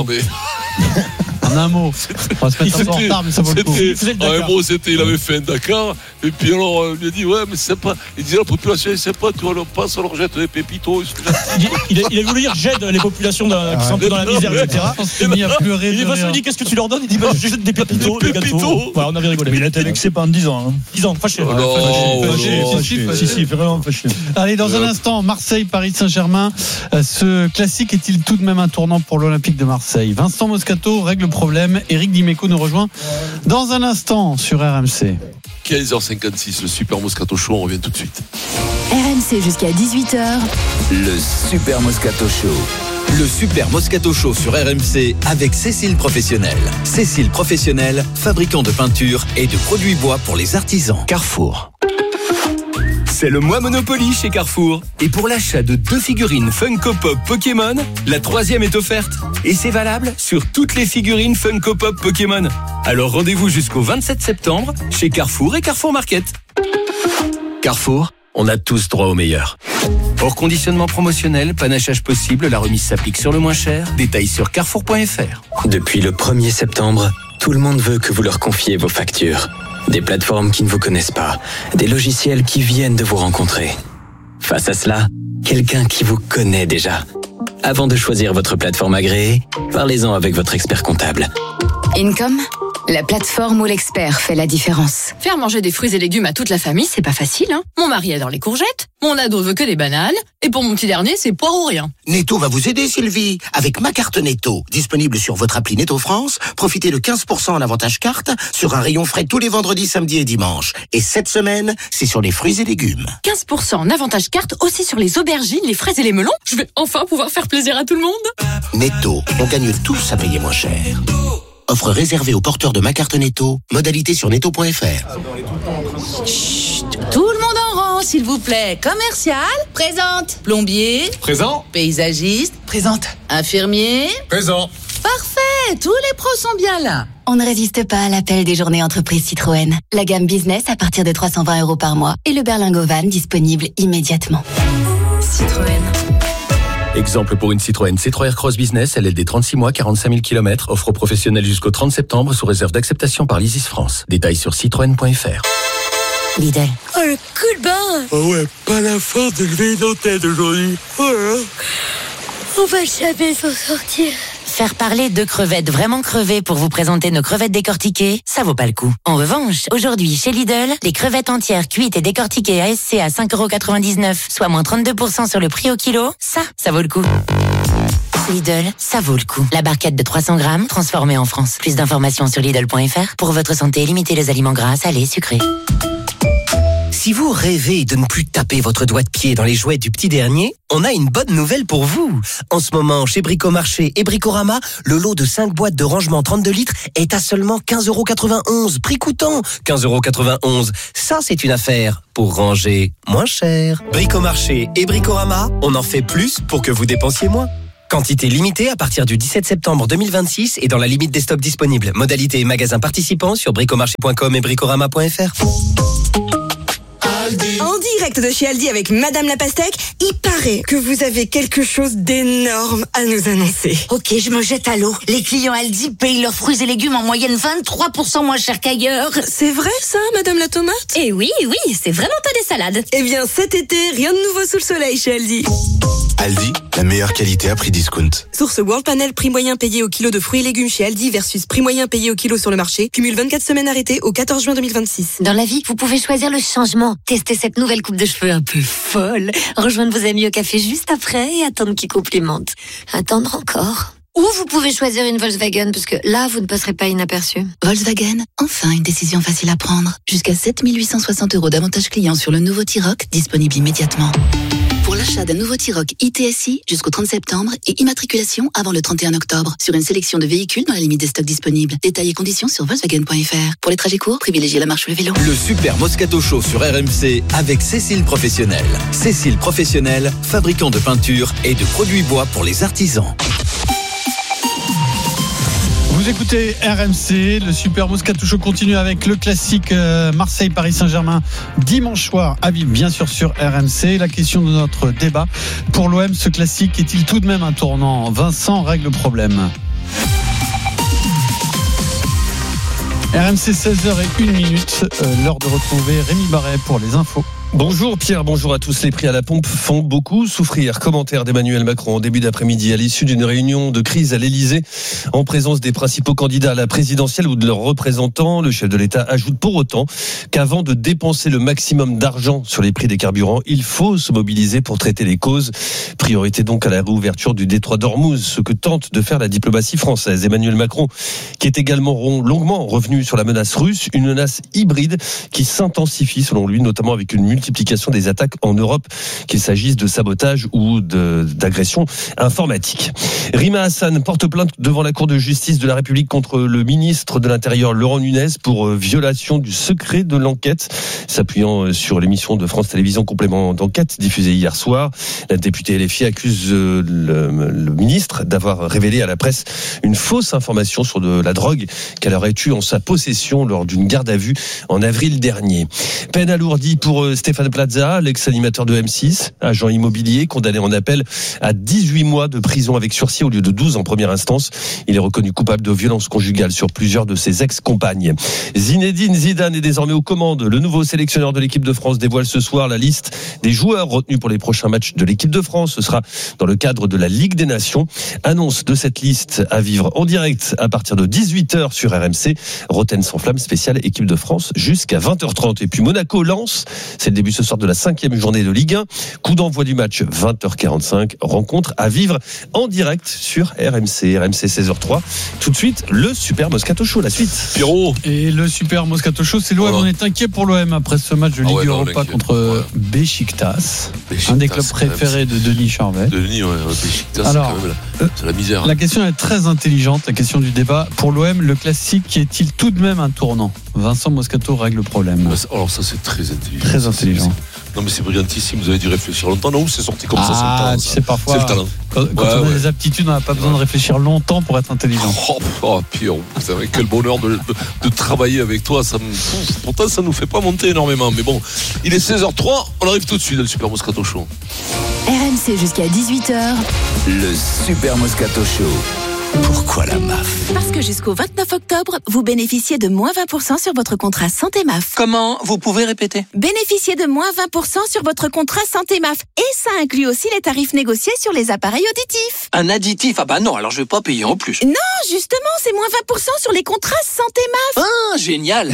un mot. On va se mettre un peu en retard, mais ça vaut le coup. Il avait fait un Dakar, et puis alors, il a dit, ouais, mais c'est pas. Il disait, la population, c'est pas, tu vois, on passe, on leur jette des pépitos. Il a voulu dire, j'aide les populations qui sont un peu dans la misère, etc. Il a pleuré. Il est dit, qu'est-ce que tu leur donnes? Il dit, je jette des pépitos, des gâteaux. Voilà, on avait rigolé. Mais il a été vexé pendant 10 ans. 10 ans, fâché. Si, vraiment fâché. Allez, dans un instant, Marseille, Paris Saint-Germain. Ce classique est-il tout de même un tournant pour l'Olympique de Marseille? Vincent Moscato règle le problème. Éric Dimeco nous rejoint dans un instant sur RMC. 15h56, le Super Moscato Show, on revient tout de suite. RMC jusqu'à 18h. Le Super Moscato Show. Le Super Moscato Show sur RMC avec Cécile Professionnel. Cécile Professionnel, fabricant de peinture et de produits bois pour les artisans. Carrefour. C'est le mois Monopoly chez Carrefour. Et pour l'achat de 2 figurines Funko Pop Pokémon, la 3e est offerte. Et c'est valable sur toutes les figurines Funko Pop Pokémon. Alors rendez-vous jusqu'au 27 septembre chez Carrefour et Carrefour Market. Carrefour, on a tous droit au meilleur. Hors conditionnement promotionnel, panachage possible, la remise s'applique sur le moins cher. Détails sur carrefour.fr. Depuis le 1er septembre, tout le monde veut que vous leur confiez vos factures. Des plateformes qui ne vous connaissent pas, des logiciels qui viennent de vous rencontrer. Face à cela, quelqu'un qui vous connaît déjà. Avant de choisir votre plateforme agréée, parlez-en avec votre expert comptable. Income, la plateforme où l'expert fait la différence. Faire manger des fruits et légumes à toute la famille, c'est pas facile, hein. Mon mari adore les courgettes, mon ado veut que des bananes, et pour mon petit dernier, c'est poire ou rien. Netto va vous aider, Sylvie. Avec ma carte Netto, disponible sur votre appli Netto France, profitez de 15% en avantage carte sur un rayon frais tous les vendredis, samedis et dimanches. Et cette semaine, c'est sur les fruits et légumes. 15% en avantage carte aussi sur les aubergines, les fraises et les melons. Je vais enfin pouvoir faire plaisir à tout le monde. Netto, on gagne tous à payer moins cher. Offre réservée aux porteurs de ma carte Netto. Modalité sur netto.fr. Chut, tout le monde en rang, s'il vous plaît. Commercial, présente. Plombier, présent. Paysagiste, présente. Infirmier, présent. Parfait, tous les pros sont bien là. On ne résiste pas à l'appel des journées entreprises Citroën. La gamme business à partir de 320 € par mois et le berlingot van disponible immédiatement. Citroën. Exemple pour une Citroën C3 Aircross Business, LLD 36 mois, 45 000 km, offre aux professionnels jusqu'au 30 septembre sous réserve d'acceptation par l'Isis France. Détails sur citroën.fr. Lidl. Oh, le coup de barre. Oh ouais, pas la force de lever nos têtes aujourd'hui. Oh là. On va jamais s'en sortir. Faire parler de crevettes vraiment crevées pour vous présenter nos crevettes décortiquées, ça vaut pas le coup. En revanche, aujourd'hui, chez Lidl, les crevettes entières cuites et décortiquées ASC à 5,99 €, soit moins 32% sur le prix au kilo, ça vaut le coup. Lidl, ça vaut le coup. La barquette de 300 grammes, transformée en France. Plus d'informations sur Lidl.fr. Pour votre santé, limitez les aliments gras, salés, sucrés. Si vous rêvez de ne plus taper votre doigt de pied dans les jouets du petit dernier, on a une bonne nouvelle pour vous. En ce moment, chez Bricomarché et Bricorama, le lot de 5 boîtes de rangement 32 litres est à seulement 15,91 €. Prix coûtant 15,91 €. Ça, c'est une affaire pour ranger moins cher. Bricomarché et Bricorama, on en fait plus pour que vous dépensiez moins. Quantité limitée à partir du 17 septembre 2026 et dans la limite des stocks disponibles. Modalité et magasins participants sur bricomarché.com et bricorama.fr. En direct de chez Aldi avec Madame la Pastèque, il paraît que vous avez quelque chose d'énorme à nous annoncer. Ok, je me jette à l'eau. Les clients Aldi payent leurs fruits et légumes en moyenne 23% moins cher qu'ailleurs. C'est vrai ça, Madame la Tomate? Eh oui, c'est vraiment pas des salades. Eh bien, cet été, rien de nouveau sous le soleil chez Aldi. Aldi, la meilleure qualité à prix discount. Source World Panel, prix moyen payé au kilo de fruits et légumes chez Aldi versus prix moyen payé au kilo sur le marché. Cumule 24 semaines arrêtées au 14 juin 2026. Dans la vie, vous pouvez choisir le changement. Tester cette nouvelle coupe de cheveux un peu folle. Rejoindre vos amis au café juste après et attendre qu'ils complimentent. Attendre encore. Ou vous pouvez choisir une Volkswagen, parce que là, vous ne passerez pas inaperçu. Volkswagen, enfin une décision facile à prendre. Jusqu'à 7 860 € d'avantages clients sur le nouveau T-Roc, disponible immédiatement. Pour l'achat d'un nouveau T-Roc ITSI jusqu'au 30 septembre et immatriculation avant le 31 octobre sur une sélection de véhicules dans la limite des stocks disponibles. Détails et conditions sur Volkswagen.fr. Pour les trajets courts, privilégiez la marche ou le vélo. Le Super Moscato Show sur RMC avec Cécile Professionnel. Cécile Professionnel, fabricant de peinture et de produits bois pour les artisans. Vous écoutez RMC, le Super Moscato Show continue avec le classique Marseille-Paris Saint-Germain dimanche soir à vivre bien sûr sur RMC. La question de notre débat, pour l'OM, ce classique est-il tout de même un tournant? Vincent règle le problème. RMC 16h01, l'heure de retrouver Rémi Barret pour les infos. Bonjour Pierre, bonjour à tous. Les prix à la pompe font beaucoup souffrir. Commentaire d'Emmanuel Macron en début d'après-midi à l'issue d'une réunion de crise à l'Elysée en présence des principaux candidats à la présidentielle ou de leurs représentants. Le chef de l'État ajoute pour autant qu'avant de dépenser le maximum d'argent sur les prix des carburants, il faut se mobiliser pour traiter les causes. Priorité donc à la réouverture du détroit d'Ormuz, ce que tente de faire la diplomatie française. Emmanuel Macron qui est également longuement revenu sur la menace russe, une menace hybride qui s'intensifie selon lui, notamment avec une multiplication des attaques en Europe, qu'il s'agisse de sabotage ou d'agression informatique. Rima Hassan porte plainte devant la Cour de justice de la République contre le ministre de l'Intérieur Laurent Nunez pour violation du secret de l'enquête, s'appuyant sur l'émission de France Télévisions Complément d'enquête diffusée hier soir. La députée LFI accuse le ministre d'avoir révélé à la presse une fausse information sur de la drogue qu'elle aurait eue en sa possession lors d'une garde à vue en avril dernier. Peine alourdie pour Stéphane Plaza, l'ex-animateur de M6, agent immobilier, condamné en appel à 18 mois de prison avec sursis au lieu de 12 en première instance. Il est reconnu coupable de violence conjugale sur plusieurs de ses ex-compagnes. Zinedine Zidane est désormais aux commandes. Le nouveau sélectionneur de l'équipe de France dévoile ce soir la liste des joueurs retenus pour les prochains matchs de l'équipe de France. Ce sera dans le cadre de la Ligue des Nations. Annonce de cette liste à vivre en direct à partir de 18h sur RMC. Roten sans flamme spéciale équipe de France jusqu'à 20h30. Et puis Monaco-Lens, c'est le début ce soir de la 5e journée de Ligue 1. Coup d'envoi du match 20h45. Rencontre à vivre en direct sur RMC 16h03. Tout de suite, le Super Moscato Show, la suite. Pierrot. Et le Super Moscato Show, c'est l'OM. On est inquiet pour l'OM après ce match de Ligue Europa contre Beşiktaş, un des clubs préférés de Denis Charvet. Beşiktaş, alors, c'est la misère. La question est très intelligente, la question du débat. Pour l'OM, le classique est-il tout de même un tournant? Vincent Moscato règle le problème. Alors ça, c'est très intelligent. Très intelligent. Non mais c'est brillantissime, vous avez dû réflexir longtemps. Non, c'est sorti comme ça, c'est le talent. Tu sais, parfois, c'est le talent. Quand on a des aptitudes, on n'a pas besoin de réfléchir longtemps pour être intelligent. Pierre, vous savez quel bonheur de travailler avec toi. Pourtant, ça nous fait pas monter énormément. Mais bon, il est 16h03, on arrive tout de suite dans le Super Moscato Show. RMC jusqu'à 18h. Le Super Moscato Show. Pourquoi la MAF? Parce que jusqu'au 29 octobre, vous bénéficiez de moins 20% sur votre contrat Santé MAF. Comment? Vous pouvez répéter? Bénéficiez de moins 20% sur votre contrat Santé MAF. Et ça inclut aussi les tarifs négociés sur les appareils auditifs. Un additif? Ah bah non, alors je vais pas payer en plus. Non, justement, c'est moins 20% sur les contrats Santé MAF. Ah, génial.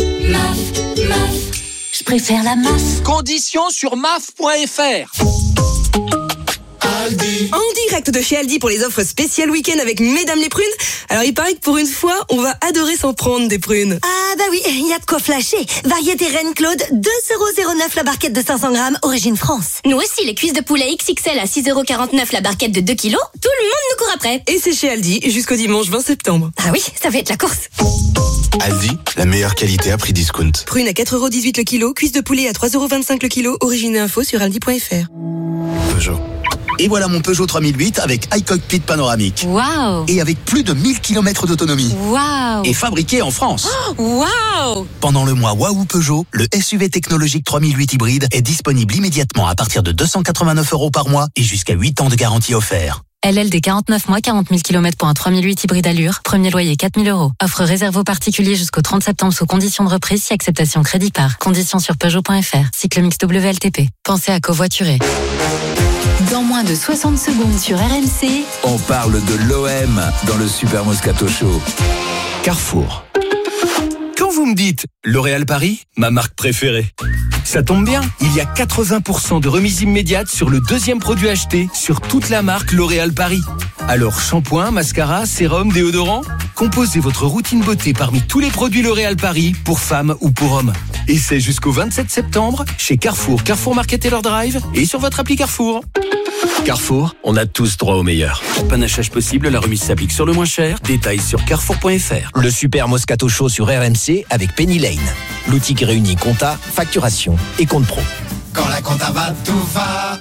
MAF. Je préfère la MAF. Conditions sur MAF.fr. Aldi. En direct de chez Aldi pour les offres spéciales week-end avec Mesdames les prunes. Alors il paraît que pour une fois, on va adorer s'en prendre des prunes. Ah bah oui, il y a de quoi flasher. Variété Reine Claude, 2,09€ la barquette de 500 grammes, origine France. Nous aussi, les cuisses de poulet XXL à 6,49€ la barquette de 2 kilos, tout le monde nous court après. Et c'est chez Aldi jusqu'au dimanche 20 septembre. Ah oui, ça va être la course. Aldi, la meilleure qualité à prix discount. Prune à 4,18€ le kilo, cuisse de poulet à 3,25€ le kilo, origine et info sur aldi.fr. Peugeot. Et voilà mon Peugeot 3008 avec iCockpit panoramique. Waouh. Et avec plus de 1000 km d'autonomie. Waouh. Et fabriqué en France. Waouh. Pendant le mois Waouh Peugeot, le SUV technologique 3008 hybride est disponible immédiatement à partir de 289€ par mois et jusqu'à 8 ans de garantie offert. LLD 49 mois, 40 000 km pour un 3008 hybride Allure. Premier loyer 4 000 €. Offre réservée aux particuliers jusqu'au 30 septembre sous conditions de reprise si acceptation crédit par. Conditions sur Peugeot.fr. Cycle mix WLTP. Pensez à covoiturer. Dans moins de 60 secondes sur RMC, On parle de l'OM dans le Super Moscato Show. Carrefour. Quand vous me dites L'Oréal Paris, ma marque préférée, ça tombe bien, il y a 80% de remise immédiate sur le deuxième produit acheté sur toute la marque L'Oréal Paris. Alors shampoing, mascara, sérum, déodorant, composez votre routine beauté parmi tous les produits L'Oréal Paris pour femmes ou pour hommes. Et c'est jusqu'au 27 septembre chez Carrefour, Carrefour Market Taylor Drive et sur votre appli Carrefour. Carrefour, on a tous droit au meilleur. Panachage possible, la remise s'applique sur le moins cher. Détails sur carrefour.fr. Le Super Moscato Show sur RMC avec Penny Lane. L'outil qui réunit compta, facturation et compte pro. Quand la compta va, tout va.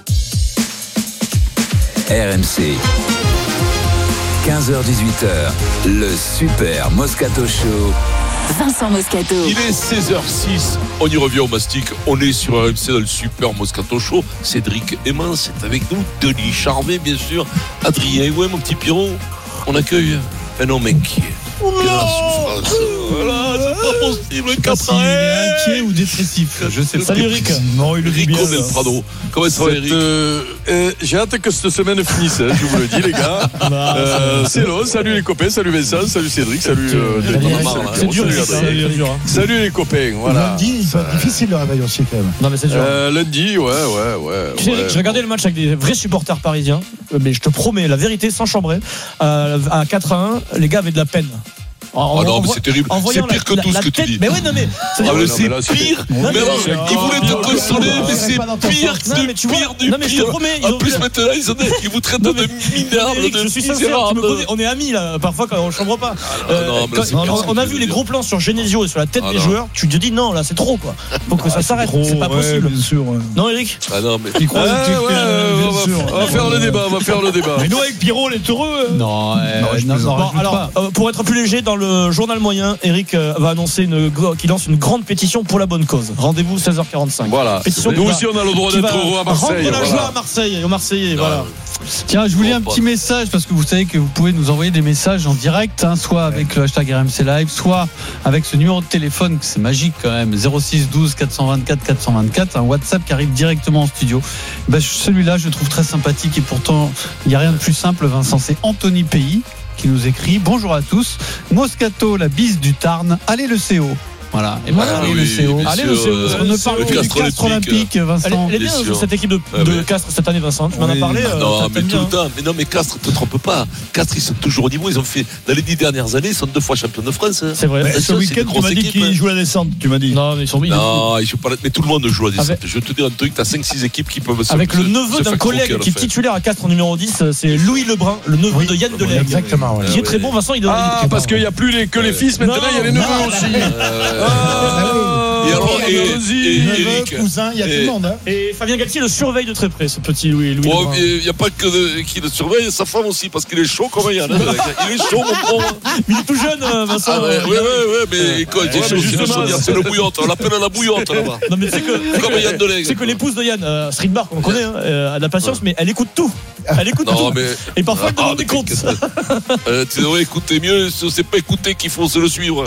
RMC. 15h-18h, le Super Moscato Show. Vincent Moscato. Il est 16h06, on y revient au mastic, on est sur RMC dans le Super Moscato Show. Cédric Hémin, c'est avec nous, Denis Charvet bien sûr, Adrien, ouais mon petit Pierrot, on accueille un homme inquiet. Oh non, la souffrance. Voilà, c'est pas possible, il est inquiet ou dépressif. Je sais pas. Salut Eric. Non, il le dit bien. Rico Del Prado. Comment ça va Eric? J'ai hâte que cette semaine finisse, je vous le dis les gars. C'est long, salut les copains, salut Vincent, salut Cédric, salut c'est dur, salut les copains, voilà. Lundi, il va être difficile le réveil aussi quand même. Non mais c'est dur. Lundi, ouais. Tu sais Eric, j'ai regardé le match avec des vrais supporters parisiens, mais je te promets, la vérité, sans chambrer, à 4-1, les gars avaient de la peine. Ah non, mais c'est terrible. C'est pire que tout ce que tu dis. Mais oui, non, mais. C'est pire. Mais alors, ils voulaient te consoler, mais c'est pire du pire du non, mais je te pire. promets. En plus, maintenant, ils vous traitent de minable, je suis sincère. On est amis, là, parfois, quand on chambre pas. On a vu les gros plans sur Genesio et sur la tête des joueurs. Tu te dis, non, là, c'est trop, quoi. Faut que ça s'arrête. C'est pas possible. Non, Eric? Ah non, mais. On va faire le débat. Mais nous, avec Pierrot, on est heureux. Non, alors, pour être plus léger, dans le journal moyen, Eric va annoncer qu'il lance une grande pétition pour la bonne cause. Rendez-vous 16h45. Voilà. Pétition nous aussi, on a le droit d'être heureux à Marseille. Rendre la joie à Marseille et aux Marseillais. Voilà. Tiens, je voulais un petit message parce que vous savez que vous pouvez nous envoyer des messages en direct, soit avec le hashtag RMC Live, soit avec ce numéro de téléphone, c'est magique quand même, 06 12 424 424, un WhatsApp qui arrive directement en studio. Celui-là, je le trouve très sympathique et pourtant, il n'y a rien de plus simple, Vincent. C'est Anthony Pays qui nous écrit: bonjour à tous, Moscato, la bise du Tarn, allez le CO. Voilà, et voilà, allez le CO. Allez le CO. On ne parle que du Castres Olympique, Vincent. Elle est bien cette équipe de Castres cette année, Vincent. Tu m'en as parlé. Non, mais tout le temps. Mais non, mais Castres, ne te trompe pas. Castres, ils sont toujours au niveau. Ils ont fait, dans les 10 dernières années, ils sont 2 fois champions de France. C'est vrai. Ce week-end, tu m'as dit qu'ils jouent la descente. Tu m'as dit. Non, mais ils sont. Non, ils jouent pas. Mais tout le monde joue la descente. Je vais te dire un truc, tu as 5-6 équipes qui peuvent se. Avec le neveu d'un collègue qui est titulaire à Castres en numéro 10, c'est Louis Lebrun, le neveu de Yann Delègue. Exactement. Qui est très bon, Vincent. Ah, parce qu'il n'y a plus que les fils, maintenant il y a les neveux aussi. Et alors, Eric, cousin, il y a tout le monde. Et Fabien Galtier le surveille de très près, ce petit Louis. Il n'y a pas que qui le surveille, sa femme aussi, parce qu'il est chaud comme Yann. Il est chaud, mon pauvre. Mais il est tout jeune, Vincent. Oui, mais quoi, c'est le bouillotte. On l'appelle la bouillotte là-bas. Non, mais c'est que l'épouse de Yann, Street Bar, qu'on connaît, a de la patience, mais elle écoute tout. Elle écoute tout. Et parfois, elle demande des comptes. Tu devrais écouter mieux. C'est pas écouter qu'il faut se le suivre.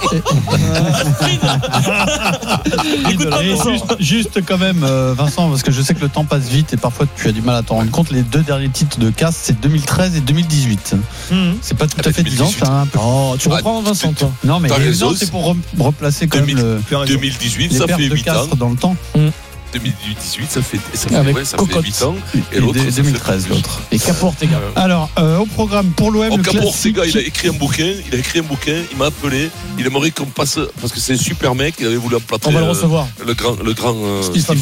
Juste quand même, Vincent, parce que je sais que le temps passe vite et parfois tu as du mal à t'en rendre compte. Les 2 derniers titres de Castres, c'est 2013 et 2018. C'est pas tout à fait 10 ans. Tu reprends, Vincent, toi. Non, mais c'est pour replacer quand même 2018, les ça pertes fait de 8 ans Castres dans le temps. 2018, ça fait 8 ans. Et l'autre, 2013, l'autre. Et Capo-Ortega. Alors, au programme pour l'OM, le classique. Capo-Ortega, il a écrit un bouquin, il m'a appelé, il aimerait qu'on passe, parce que c'est un super mec, il avait voulu emplâtrer. On va le recevoir. Le grand Stephen.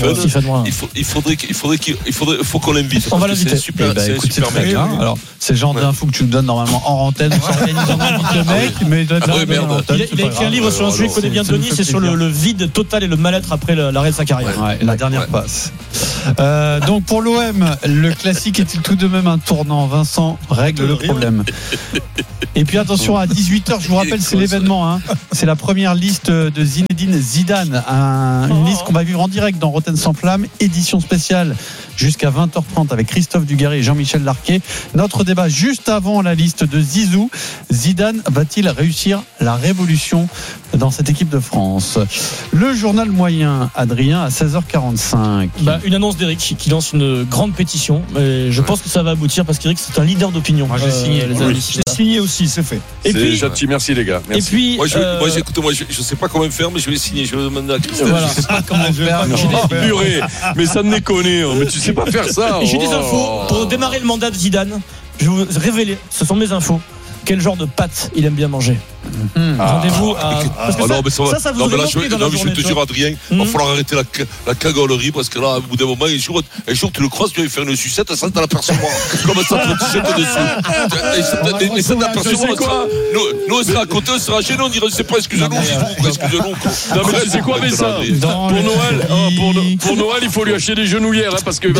Il faut qu'on l'invite. On va l'inviter. C'est super, c'est écoute, super mec. Alors, c'est le genre d'infos que tu nous donnes normalement hors antenne. On s'organise en invite le mec, mais il a écrit un livre sur un sujet que connaît bien Denis, c'est sur le vide total et le mal-être après l'arrêt de sa carrière. La dernière passe. Donc pour l'OM, le classique est-il tout de même un tournant? Vincent règle le problème. Et puis attention, à 18h, je vous rappelle, c'est l'événement. C'est la première liste de Zinedine Zidane. Une liste qu'on va vivre en direct dans Rotten sans flamme, édition spéciale jusqu'à 20h30 avec Christophe Dugarry et Jean-Michel Larquet. Notre débat juste avant la liste de Zizou. Zidane va-t-il réussir la révolution dans cette équipe de France? Le journal moyen, Adrien, à 16h45. Une annonce d'Eric qui lance une grande pétition. Et je pense que ça va aboutir parce qu'Eric, c'est un leader d'opinion. Moi, j'ai signé, les amis. J'ai signé aussi, c'est fait. Et puis, gentil, merci les gars. Merci. Et puis, moi, je sais pas comment faire, mais je vais signer. Je vais demander à Christophe. Voilà. Je sais pas comment faire. Purée, mais ça ne déconne, mais tu sais pas faire ça. J'ai des infos pour démarrer le mandat de Zidane. Je vais vous révéler, ce sont mes infos, quel genre de pâtes il aime bien manger. Rendez-vous à. Ça vous aurait compris dans la journée. Je te jure, Adrien, il va falloir arrêter la cagolerie parce que là, au bout d'un moment, un jour tu le croises, tu vas faire une sucette, ça t'en apercevoir. Comme ça, tu te jettes dessus. Et ça t'apercevoir quoi? Nous, on sera à côté, on sera chez nous, on dirait, c'est pas excusez-nous. Non, mais tu sais quoi, mais ça, pour Noël, il faut lui acheter des genouillères, parce que.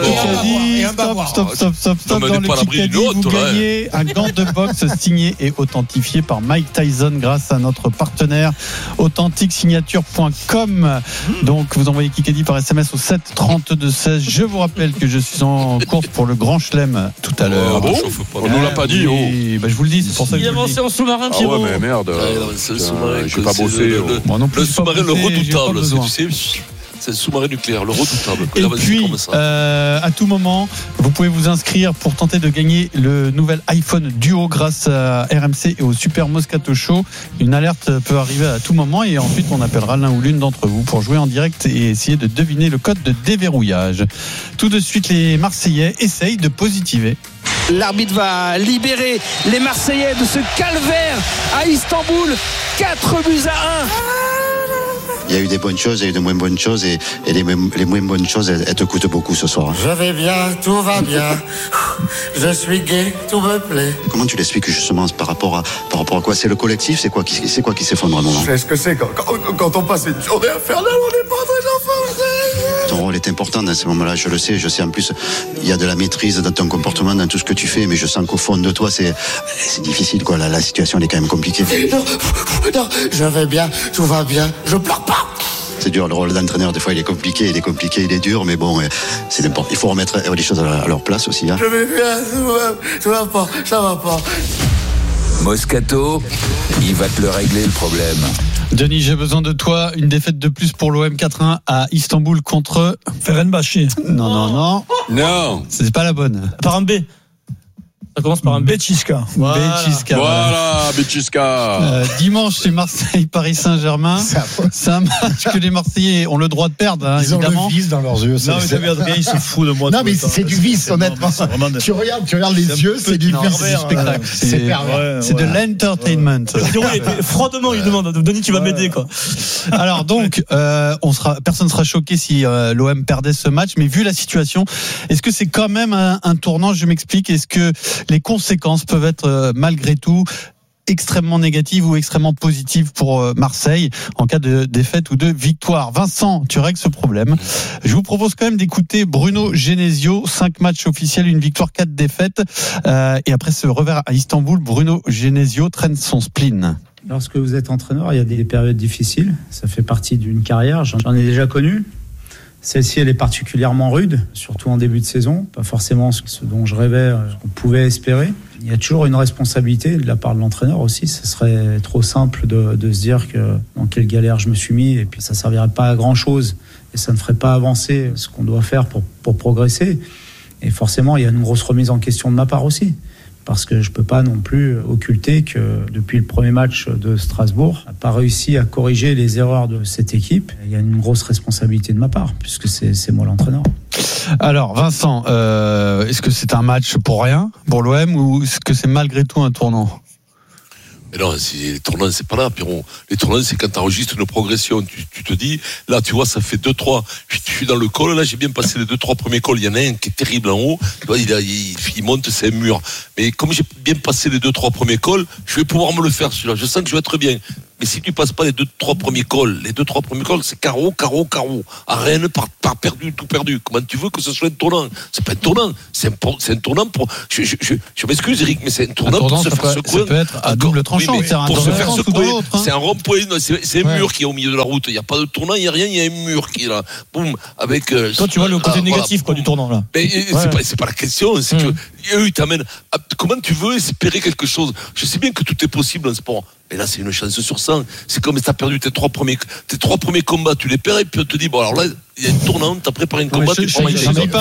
Stop. Dans le Kikadi, vous gagnez un gant de boxe signé et authentifié par Mike Tyson grâce à notre partenaire authentiquesignature.com. Donc vous envoyez Kikadi par SMS au 7 32 16. Je vous rappelle que je suis en course pour le Grand Chelem tout à l'heure. On nous l'a pas dit. Je vous le dis, c'est pour ça que il avancé en sous-marin, Pierrot. Ouais, mais merde. C'est le sous-marin. J'ai pas bossé. Le sous-marin, le redoutable. C'est le sous-marin nucléaire, le redoutable. Et puis, à tout moment, vous pouvez vous inscrire pour tenter de gagner le nouvel iPhone Duo grâce à RMC et au Super Moscato Show. Une alerte peut arriver à tout moment et ensuite on appellera l'un ou l'une d'entre vous pour jouer en direct et essayer de deviner le code de déverrouillage. Tout de suite, les Marseillais essayent de positiver. L'arbitre va libérer les Marseillais de ce calvaire à Istanbul. 4 buts à 1. Il y a eu des bonnes choses, il y a eu de moins bonnes choses et les moins bonnes choses, elles te coûtent beaucoup ce soir. Je vais bien, tout va bien. Je suis gai, tout me plaît. Comment tu l'expliques justement par rapport à quoi? C'est le collectif? C'est quoi qui s'effondre à un moment? C'est ce que c'est quand on passe une journée infernale, on n'est pas très enfants. Ton rôle est important dans ces moments-là, je le sais en plus, il y a de la maîtrise dans ton comportement, dans tout ce que tu fais, mais je sens qu'au fond de toi, c'est difficile, quoi. La situation, elle est quand même compliquée. Non, je vais bien, tout va bien, je pleure pas. C'est dur, le rôle d'entraîneur, des fois il est compliqué, il est dur, mais bon, c'est important. Il faut remettre les choses à leur place aussi. Je vais bien, ça va pas. Moscato, il va te le régler le problème. Denis, j'ai besoin de toi. Une défaite de plus pour l'OM 4-1 à Istanbul contre Fenerbahçe. Non. C'est pas la bonne. Par un B. Ça commence par un Bečička. Voilà, Bečička. Dimanche, c'est Marseille-Paris Saint-Germain. C'est un match que les Marseillais ont le droit de perdre, ils évidemment. Ont le vice dans leurs yeux. Non, mais t'as vu, Adrien, il se fout de moi. Non, mais c'est du vice, honnêtement. Tu regardes les yeux, c'est du spectacle. C'est pervers. C'est de l'entertainment. Froidement, il demande. Denis, tu vas m'aider, quoi. Alors, donc, personne ne sera choqué si l'OM perdait ce match, mais vu la situation, est-ce que c'est quand même un tournant? Je m'explique. Est-ce que les conséquences peuvent être malgré tout extrêmement négatives ou extrêmement positives pour Marseille en cas de défaite ou de victoire? Vincent, tu règles ce problème. Je vous propose quand même d'écouter Bruno Genesio. 5 matchs officiels, 1 victoire, 4 défaites. Et après ce revers à Istanbul, Bruno Genesio traîne son spleen. Lorsque vous êtes entraîneur, il y a des périodes difficiles. Ça fait partie d'une carrière. J'en ai déjà connu. Celle-ci, elle est particulièrement rude, surtout en début de saison. Pas forcément ce dont je rêvais, ce qu'on pouvait espérer. Il y a toujours une responsabilité de la part de l'entraîneur aussi. Ce serait trop simple de se dire que dans quelle galère je me suis mis et puis ça servirait pas à grand-chose et ça ne ferait pas avancer ce qu'on doit faire pour progresser. Et forcément, il y a une grosse remise en question de ma part aussi. Parce que je ne peux pas non plus occulter que depuis le premier match de Strasbourg, on n'a pas réussi à corriger les erreurs de cette équipe. Il y a une grosse responsabilité de ma part, puisque c'est moi l'entraîneur. Alors Vincent, est-ce que c'est un match pour rien, pour l'OM, ou est-ce que c'est malgré tout un tournant ? Mais non, les tournants, c'est pas là, Pierrot. Les tournants, c'est quand tu enregistres une progression. Tu te dis, là, tu vois, ça fait 2-3. Je suis dans le col, là, j'ai bien passé les 2-3 premiers cols. Il y en a un qui est terrible en haut. Tu vois, il monte, c'est un mur. Mais comme j'ai bien passé les 2-3 premiers cols, je vais pouvoir me le faire, celui-là. Je sens que je vais être bien. Mais si tu passes pas les 2-3 premiers cols, c'est carreau. À Rennes, par perdu, tout perdu. Comment tu veux que ce soit un tournant? C'est pas un tournant. C'est un tournant pour, je m'excuse, Eric, mais c'est un tournant pour se faire secouer. Ça peut être à double tranchant. Oui, pour se faire secouer. C'est un rond-point. C'est un mur qui est au milieu de la route. Il n'y a pas de tournant, il n'y a rien, il y a un mur qui est là. Boum. Avec, toi, tu vois le côté négatif, quoi, du tournant, là. Mais c'est pas la question. C'est que, eux, ils t'amènent. Comment tu veux espérer quelque chose? Je sais bien que tout est possible en sport. Mais là, c'est une chance sur 100. C'est comme si t'as perdu tes trois premiers combats, tu les perds et puis on te dit, bon, alors là, il y a une tournante, t'as préparé un combat, tu prends Mike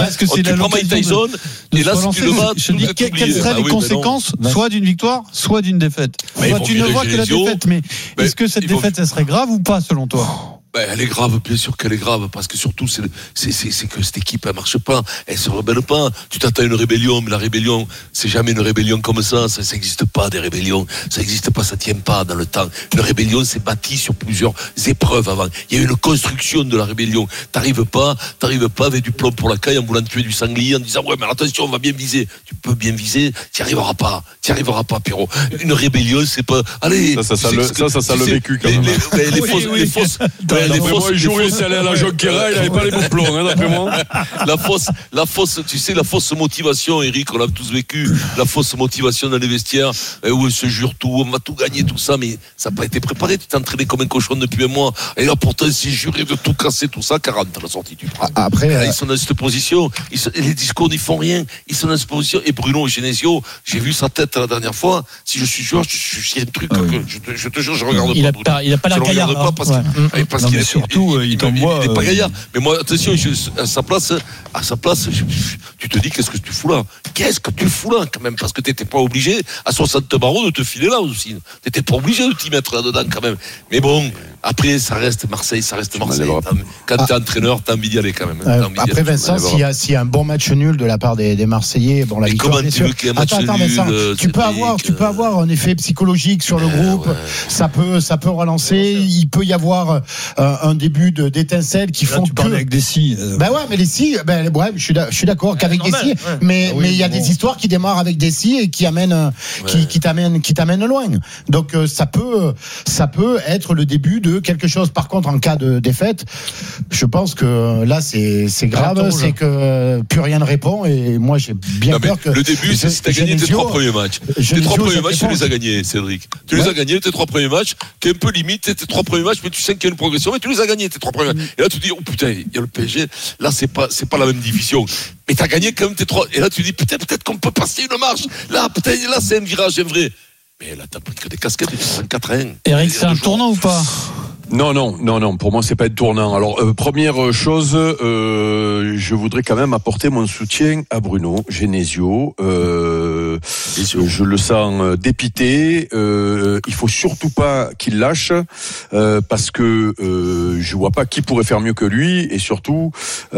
Tyson. Et là, si tu le bats, je dis, quelles seraient les conséquences, soit d'une victoire, soit d'une défaite? Toi, tu ne vois que la défaite, mais est-ce que cette défaite, elle serait grave ou pas, selon toi? Elle est grave, bien sûr qu'elle est grave, parce que surtout, c'est que cette équipe, elle marche pas, elle se rebelle pas. Tu t'attends à une rébellion, mais la rébellion, c'est jamais une rébellion comme ça existe pas, des rébellions. Ça existe pas, ça tient pas dans le temps. Une rébellion, c'est bâti sur plusieurs épreuves avant. Il y a une construction de la rébellion. T'arrives pas avec du plomb pour la caille en voulant tuer du sanglier, en disant, ouais, mais attention, on va bien viser. Tu peux bien viser, t'y arriveras pas, Pierrot. Une rébellion, c'est pas, allez. Ça le vécu, quand même. Les fausses, le jour où il s'est allé à la Jonquera, il n'avait pas les bons plombs, d'après moi. La fausse motivation, Eric, on l'a tous vécu. La fausse motivation dans les vestiaires, où on se jure tout, on va tout gagner, tout ça, mais ça n'a pas été préparé. Tu t'es entraîné comme un cochon depuis un mois. Et là, pourtant, il s'est juré de tout casser, tout ça, 40 à la sortie du prêt. Après, là, ils sont dans cette position. Les discours n'y font rien. Ils sont dans cette position. Et Bruno Genesio, j'ai vu sa tête la dernière fois. Si je suis joueur, il y a un truc que je te jure, je regarde pas. Il n'a pas la gaillarde. Parce qu'il surtout, il n'est pas gaillard. Mais moi, attention, à sa place, tu te dis, qu'est-ce que tu fous là quand même, parce que t'étais pas obligé à 60 barreaux de te filer là aussi. T'étais pas obligé de t'y mettre là-dedans quand même. Mais bon, après, ça reste Marseille. Quand t'es entraîneur, t'as envie d'y aller quand même. Après, Vincent, s'il y a un bon match nul de la part des Marseillais, bon, la victoire, bien sûr. Attends, Vincent, tu peux avoir un effet psychologique sur le groupe. Ça peut relancer. Il peut y avoir un début d'étincelles qui font que. Tu parles avec Dessy. Ben ouais, mais Dessy, je suis d'accord qu'avec Dessy, mais il y a des histoires qui démarrent avec Dessy et qui amènent, qui t'amènent loin. Donc ça peut être le début de quelque chose. Par contre, en cas de défaite, je pense que là c'est grave, c'est que plus rien ne répond et moi j'ai bien peur que. Le début, c'est si t'as gagné tes 3 premiers matchs. Tes 3 premiers matchs, tu les as gagnés, Cédric. Tu les as gagnés tes 3 premiers matchs, qui est un peu limite, tes 3 premiers matchs, mais tu sais qu'il y a une progression, mais tu les as gagnés tes 3 premiers matchs. Et là, tu te dis, oh putain, il y a le PSG. Là, c'est pas la même division. Mais t'as gagné quand même tes 3. Et là, tu dis, peut-être qu'on peut passer une marche. Là, c'est un virage, c'est vrai. Mais là, t'as pris que des casquettes, tu fais 4-1. Eric, c'est un tournant ou pas? Non. Pour moi, c'est pas un tournant. Alors, première chose, je voudrais quand même apporter mon soutien à Bruno Genesio. Je le sens dépité. Il faut surtout pas qu'il lâche, parce que je vois pas qui pourrait faire mieux que lui, et surtout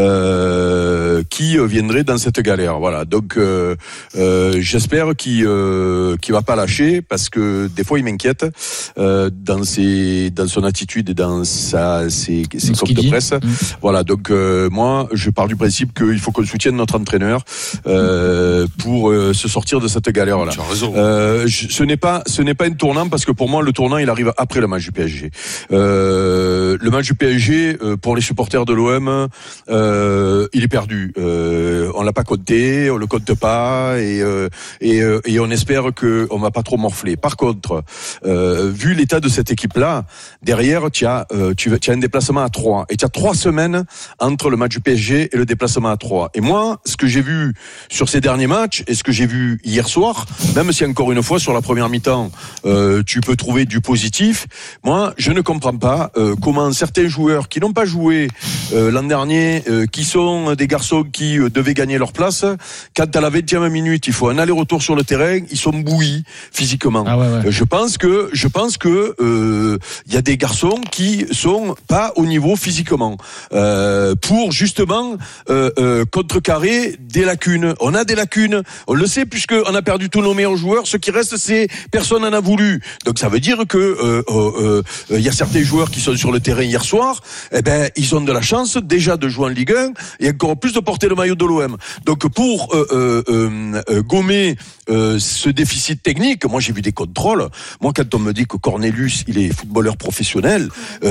qui viendrait dans cette galère. Voilà. Donc, j'espère qu'il va pas lâcher, parce que des fois, il m'inquiète dans son attitude et dans ses comptes de presse. Voilà, donc moi je pars du principe qu'il faut qu'on soutienne notre entraîneur pour se sortir de cette galère là. Tu as raison. Ce n'est pas un tournant, parce que pour moi le tournant il arrive après le match du PSG. Le match du PSG pour les supporters de l'OM, il est perdu. On l'a pas compté, on le compte pas, et on espère que on va pas trop morfler. Par contre, vu l'état de cette équipe là, derrière tu as un déplacement à 3 et tu as 3 semaines entre le match du PSG et le déplacement à 3. Et moi, ce que j'ai vu sur ces derniers matchs et ce que j'ai vu hier soir, même si encore une fois sur la première mi-temps tu peux trouver du positif, moi je ne comprends pas comment justement certains joueurs qui n'ont pas joué l'an dernier, qui sont des garçons qui devaient gagner leur place, quand à la 20e minute il faut un aller-retour sur le terrain, ils sont bouillis physiquement. Je pense que il y a des garçons qui sont pas au niveau physiquement pour justement contrecarrer des lacunes. On a des lacunes, on le sait, puisque on a perdu tous nos meilleurs joueurs. Ce qui reste, c'est personne n'en a voulu. Donc ça veut dire que il y a certains joueurs qui sont sur le terrain hier soir, ils ont de la chance déjà de jouer en Ligue 1 et encore plus de porter le maillot de l'OM. Donc pour gommer ce déficit technique, moi j'ai vu des contrôles. Moi, quand on me dit que Cornelius il est footballeur professionnel,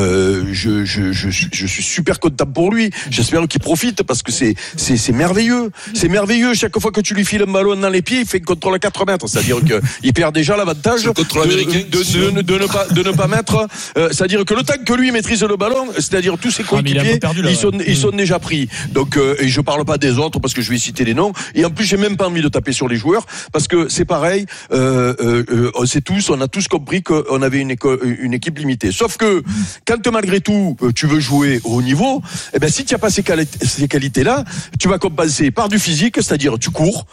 je suis super content pour lui. J'espère qu'il profite parce que c'est merveilleux. C'est merveilleux. Chaque fois que tu lui files un ballon dans les pieds, il fait un contrôle à 4 mètres. C'est-à-dire qu'il perd déjà l'avantage de ne pas mettre. C'est-à-dire que le temps que lui maîtrise le ballon, c'est-à-dire tous ses coéquipiers, ils sont déjà pris. Donc, et je parle pas des autres parce que je vais citer les noms. Et en plus, j'ai même pas envie de taper sur les joueurs parce que c'est pareil. On a tous compris qu'on avait une équipe limitée. Sauf que quand malgré tout tu veux jouer au haut niveau, si tu n'as pas ces qualités-là, tu vas compenser par du physique, c'est-à-dire tu cours,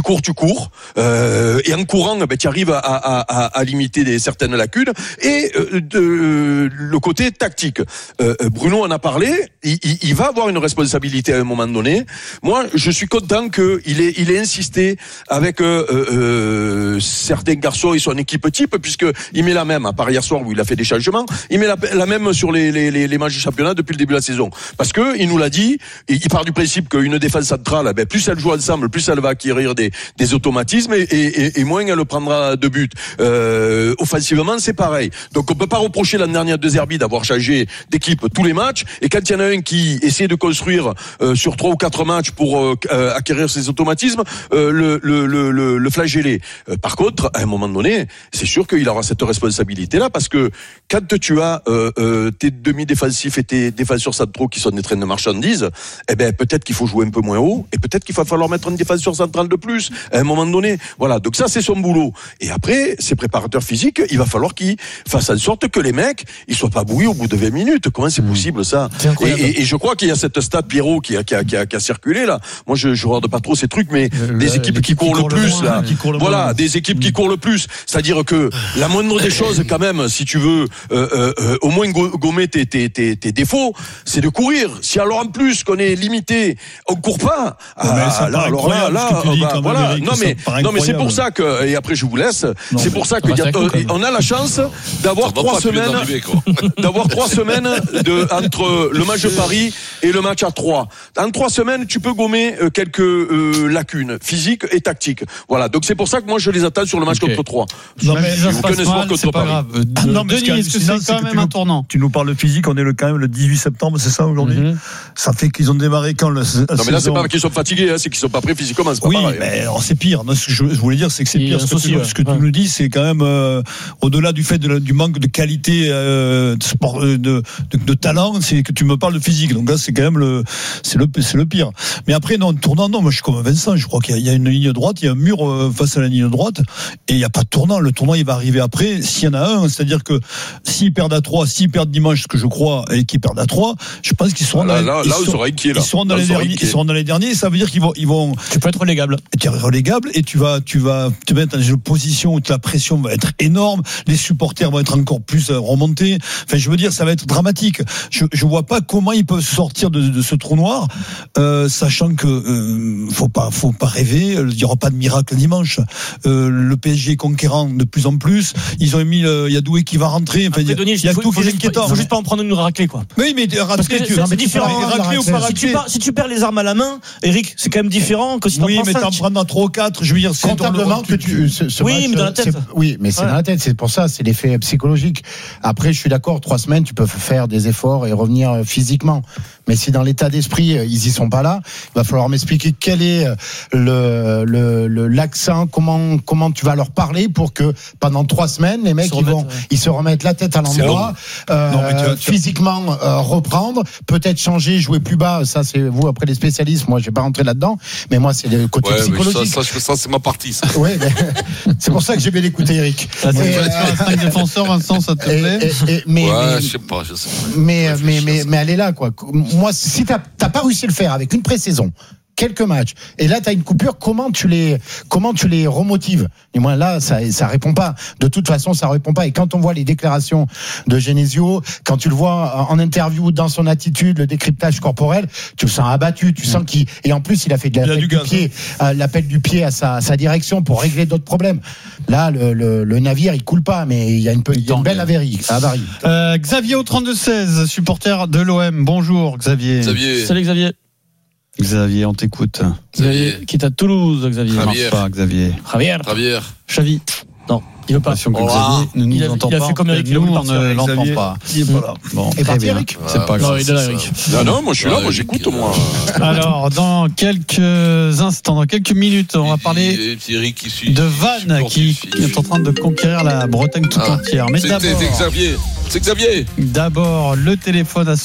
et en courant, tu arrives à limiter certaines lacunes. Et le côté tactique, Bruno en a parlé. Il va avoir une responsabilité à un moment donné. Moi, je suis content qu'il ait insisté avec certains garçons et son équipe type, puisque il met la même, à part hier soir où il a fait des changements, il met la même sur les matchs du championnat depuis le début de la saison. Parce que il nous l'a dit, il part du principe qu'une défense centrale, plus elle joue ensemble, plus elle va acquérir des automatismes et moins elle prendra de buts. Offensivement, c'est pareil. Donc on peut pas reprocher l'an dernier à De Zerbi d'avoir changé d'équipe tous les matchs, et quand il y en a un qui essaie de construire sur 3 ou 4 matchs pour acquérir ses automatismes, le flageller. Par contre, à un moment donné, c'est sûr qu'il aura cette responsabilité-là, parce que quand tu as tes demi-défensifs et tes défenseurs centraux qui sont des trains de marchandises, peut-être qu'il faut jouer un peu moins haut, et peut-être qu'il va falloir mettre un défenseur central de plus à un moment donné. Voilà, donc ça c'est son boulot. Et après, ces préparateurs physiques, il va falloir qu'ils fassent en sorte que les mecs, ils soient pas bouillis au bout de 20 minutes. Comment c'est possible ça? Et je crois qu'il y a cette stat Pierrot qui a circulé là. Moi je regarde pas trop ces trucs, mais des équipes qui courent le plus là. Voilà, des équipes qui courent le plus. C'est-à-dire que la moindre des choses quand même, si tu veux au moins gommer tes défauts, c'est de courir. Si alors en plus qu'on est limité, on court pas. Voilà. Non mais c'est pour ça que, et après je vous laisse, c'est pour ça qu'on a la chance d'avoir 3 semaines, entre le match de Paris et le match à 3. En 3 semaines, tu peux gommer quelques lacunes physiques et tactiques. Voilà. Donc c'est pour ça que moi je les attends sur le match contre 3. Non mais j'ai aucun espoir contre Paris. Non mais est-ce que c'est quand même un tournant? Tu nous parles de physique, on est quand même le 18 septembre, c'est ça aujourd'hui? Ça fait qu'ils ont démarré quand le Non mais là c'est pas qu'ils sont fatigués, c'est qu'ils sont pas prêts physiquement. Oui, mais c'est pire. Non, ce que je voulais dire, c'est que c'est pire. Ce que tu nous dis, c'est quand même au-delà du fait du manque de qualité de sport, de talent, c'est que tu me parles de physique. Donc là, c'est quand même le pire. Mais après, non, tournant, non. Moi, je suis comme Vincent. Je crois qu'il y a une ligne droite, il y a un mur face à la ligne droite, et il n'y a pas de tournant. Le tournant, il va arriver après, s'il y en a un. C'est-à-dire que s'ils perdent à 3, s'ils perdent dimanche, ce que je crois, et qu'ils perdent à 3, je pense qu'ils seront ils seront dans les derniers. Ça veut dire qu'ils vont. Tu peux être relégable. Tu es relégable et tu vas te mettre dans une position où la pression va être énorme. Les supporters vont être encore plus remontés. Enfin, je veux dire, ça va être dramatique. Je vois pas comment ils peuvent sortir de ce trou noir, sachant que faut pas rêver. Il y aura pas de miracle dimanche. Le PSG est conquérant de plus en plus. Ils ont mis il y a Doué qui va rentrer. Enfin, il y a tout qui est inquiétant. Il faut juste pas en prendre une raclée, quoi. Oui, mais raclée, c'est différent. Raclée ou pas raclée. Si tu perds les armes à la main, Eric, c'est quand même différent que si t'en prends 5. Oui, mais t'en prends dans 3 ou 4, je veux dire, c'est comptablement que oui, mais dans la tête. Oui, mais c'est dans la tête. C'est pour ça, c'est l'effet psychologique. Après, je suis d'accord, 3 semaines, tu peux faire des efforts et revenir physiquement. Mais si dans l'état d'esprit, ils y sont pas là, il va falloir m'expliquer quel est l'accent, comment tu vas leur parler pour que pendant 3 semaines, les mecs, ils se remettent la tête à l'endroit, physiquement reprendre, peut-être changer, jouer plus bas. Ça, c'est vous après les spécialistes. Moi, je vais pas rentrer là-dedans. Mais moi, c'est le côté psychologique. Ça, c'est ma partie. Ça. Oui, c'est pour ça que j'ai bien écouté Eric. C'est un défenseur, Vincent, ça te plaît? Ouais, je sais pas. je sais. Mais elle est là, quoi. Moi, si t'as pas réussi à le faire avec une pré-saison, quelques matchs, et là, t'as une coupure, comment tu les remotives? Du moins, là, ça répond pas. De toute façon, ça répond pas. Et quand on voit les déclarations de Genesio, quand tu le vois en interview, dans son attitude, le décryptage corporel, tu le sens abattu, tu sens et en plus, il a fait de l'appel du pied à sa direction pour régler d'autres problèmes. Là, le navire, il coule pas, mais il y a une belle avarie. Xavier au 32-16, supporter de l'OM. Bonjour, Xavier. Salut, Xavier. Xavier, on t'écoute. Xavier, qui est à Toulouse, Xavier. Javier. Pas, Xavier. Javier. Xavi. Non, il veut pas. Xavier ne nous entend pas. Il a fait comme Eric, nous, on ne l'entend pas. Il est pas là. Bon, et parti Eric. C'est pas grave. Non, il est là, Eric. Non, moi je suis là, moi j'écoute, moi. Alors, dans quelques instants, dans quelques minutes, on va parler de Vannes qui est en train de conquérir la Bretagne tout entière. Mais d'abord, c'est Xavier. D'abord, le téléphone à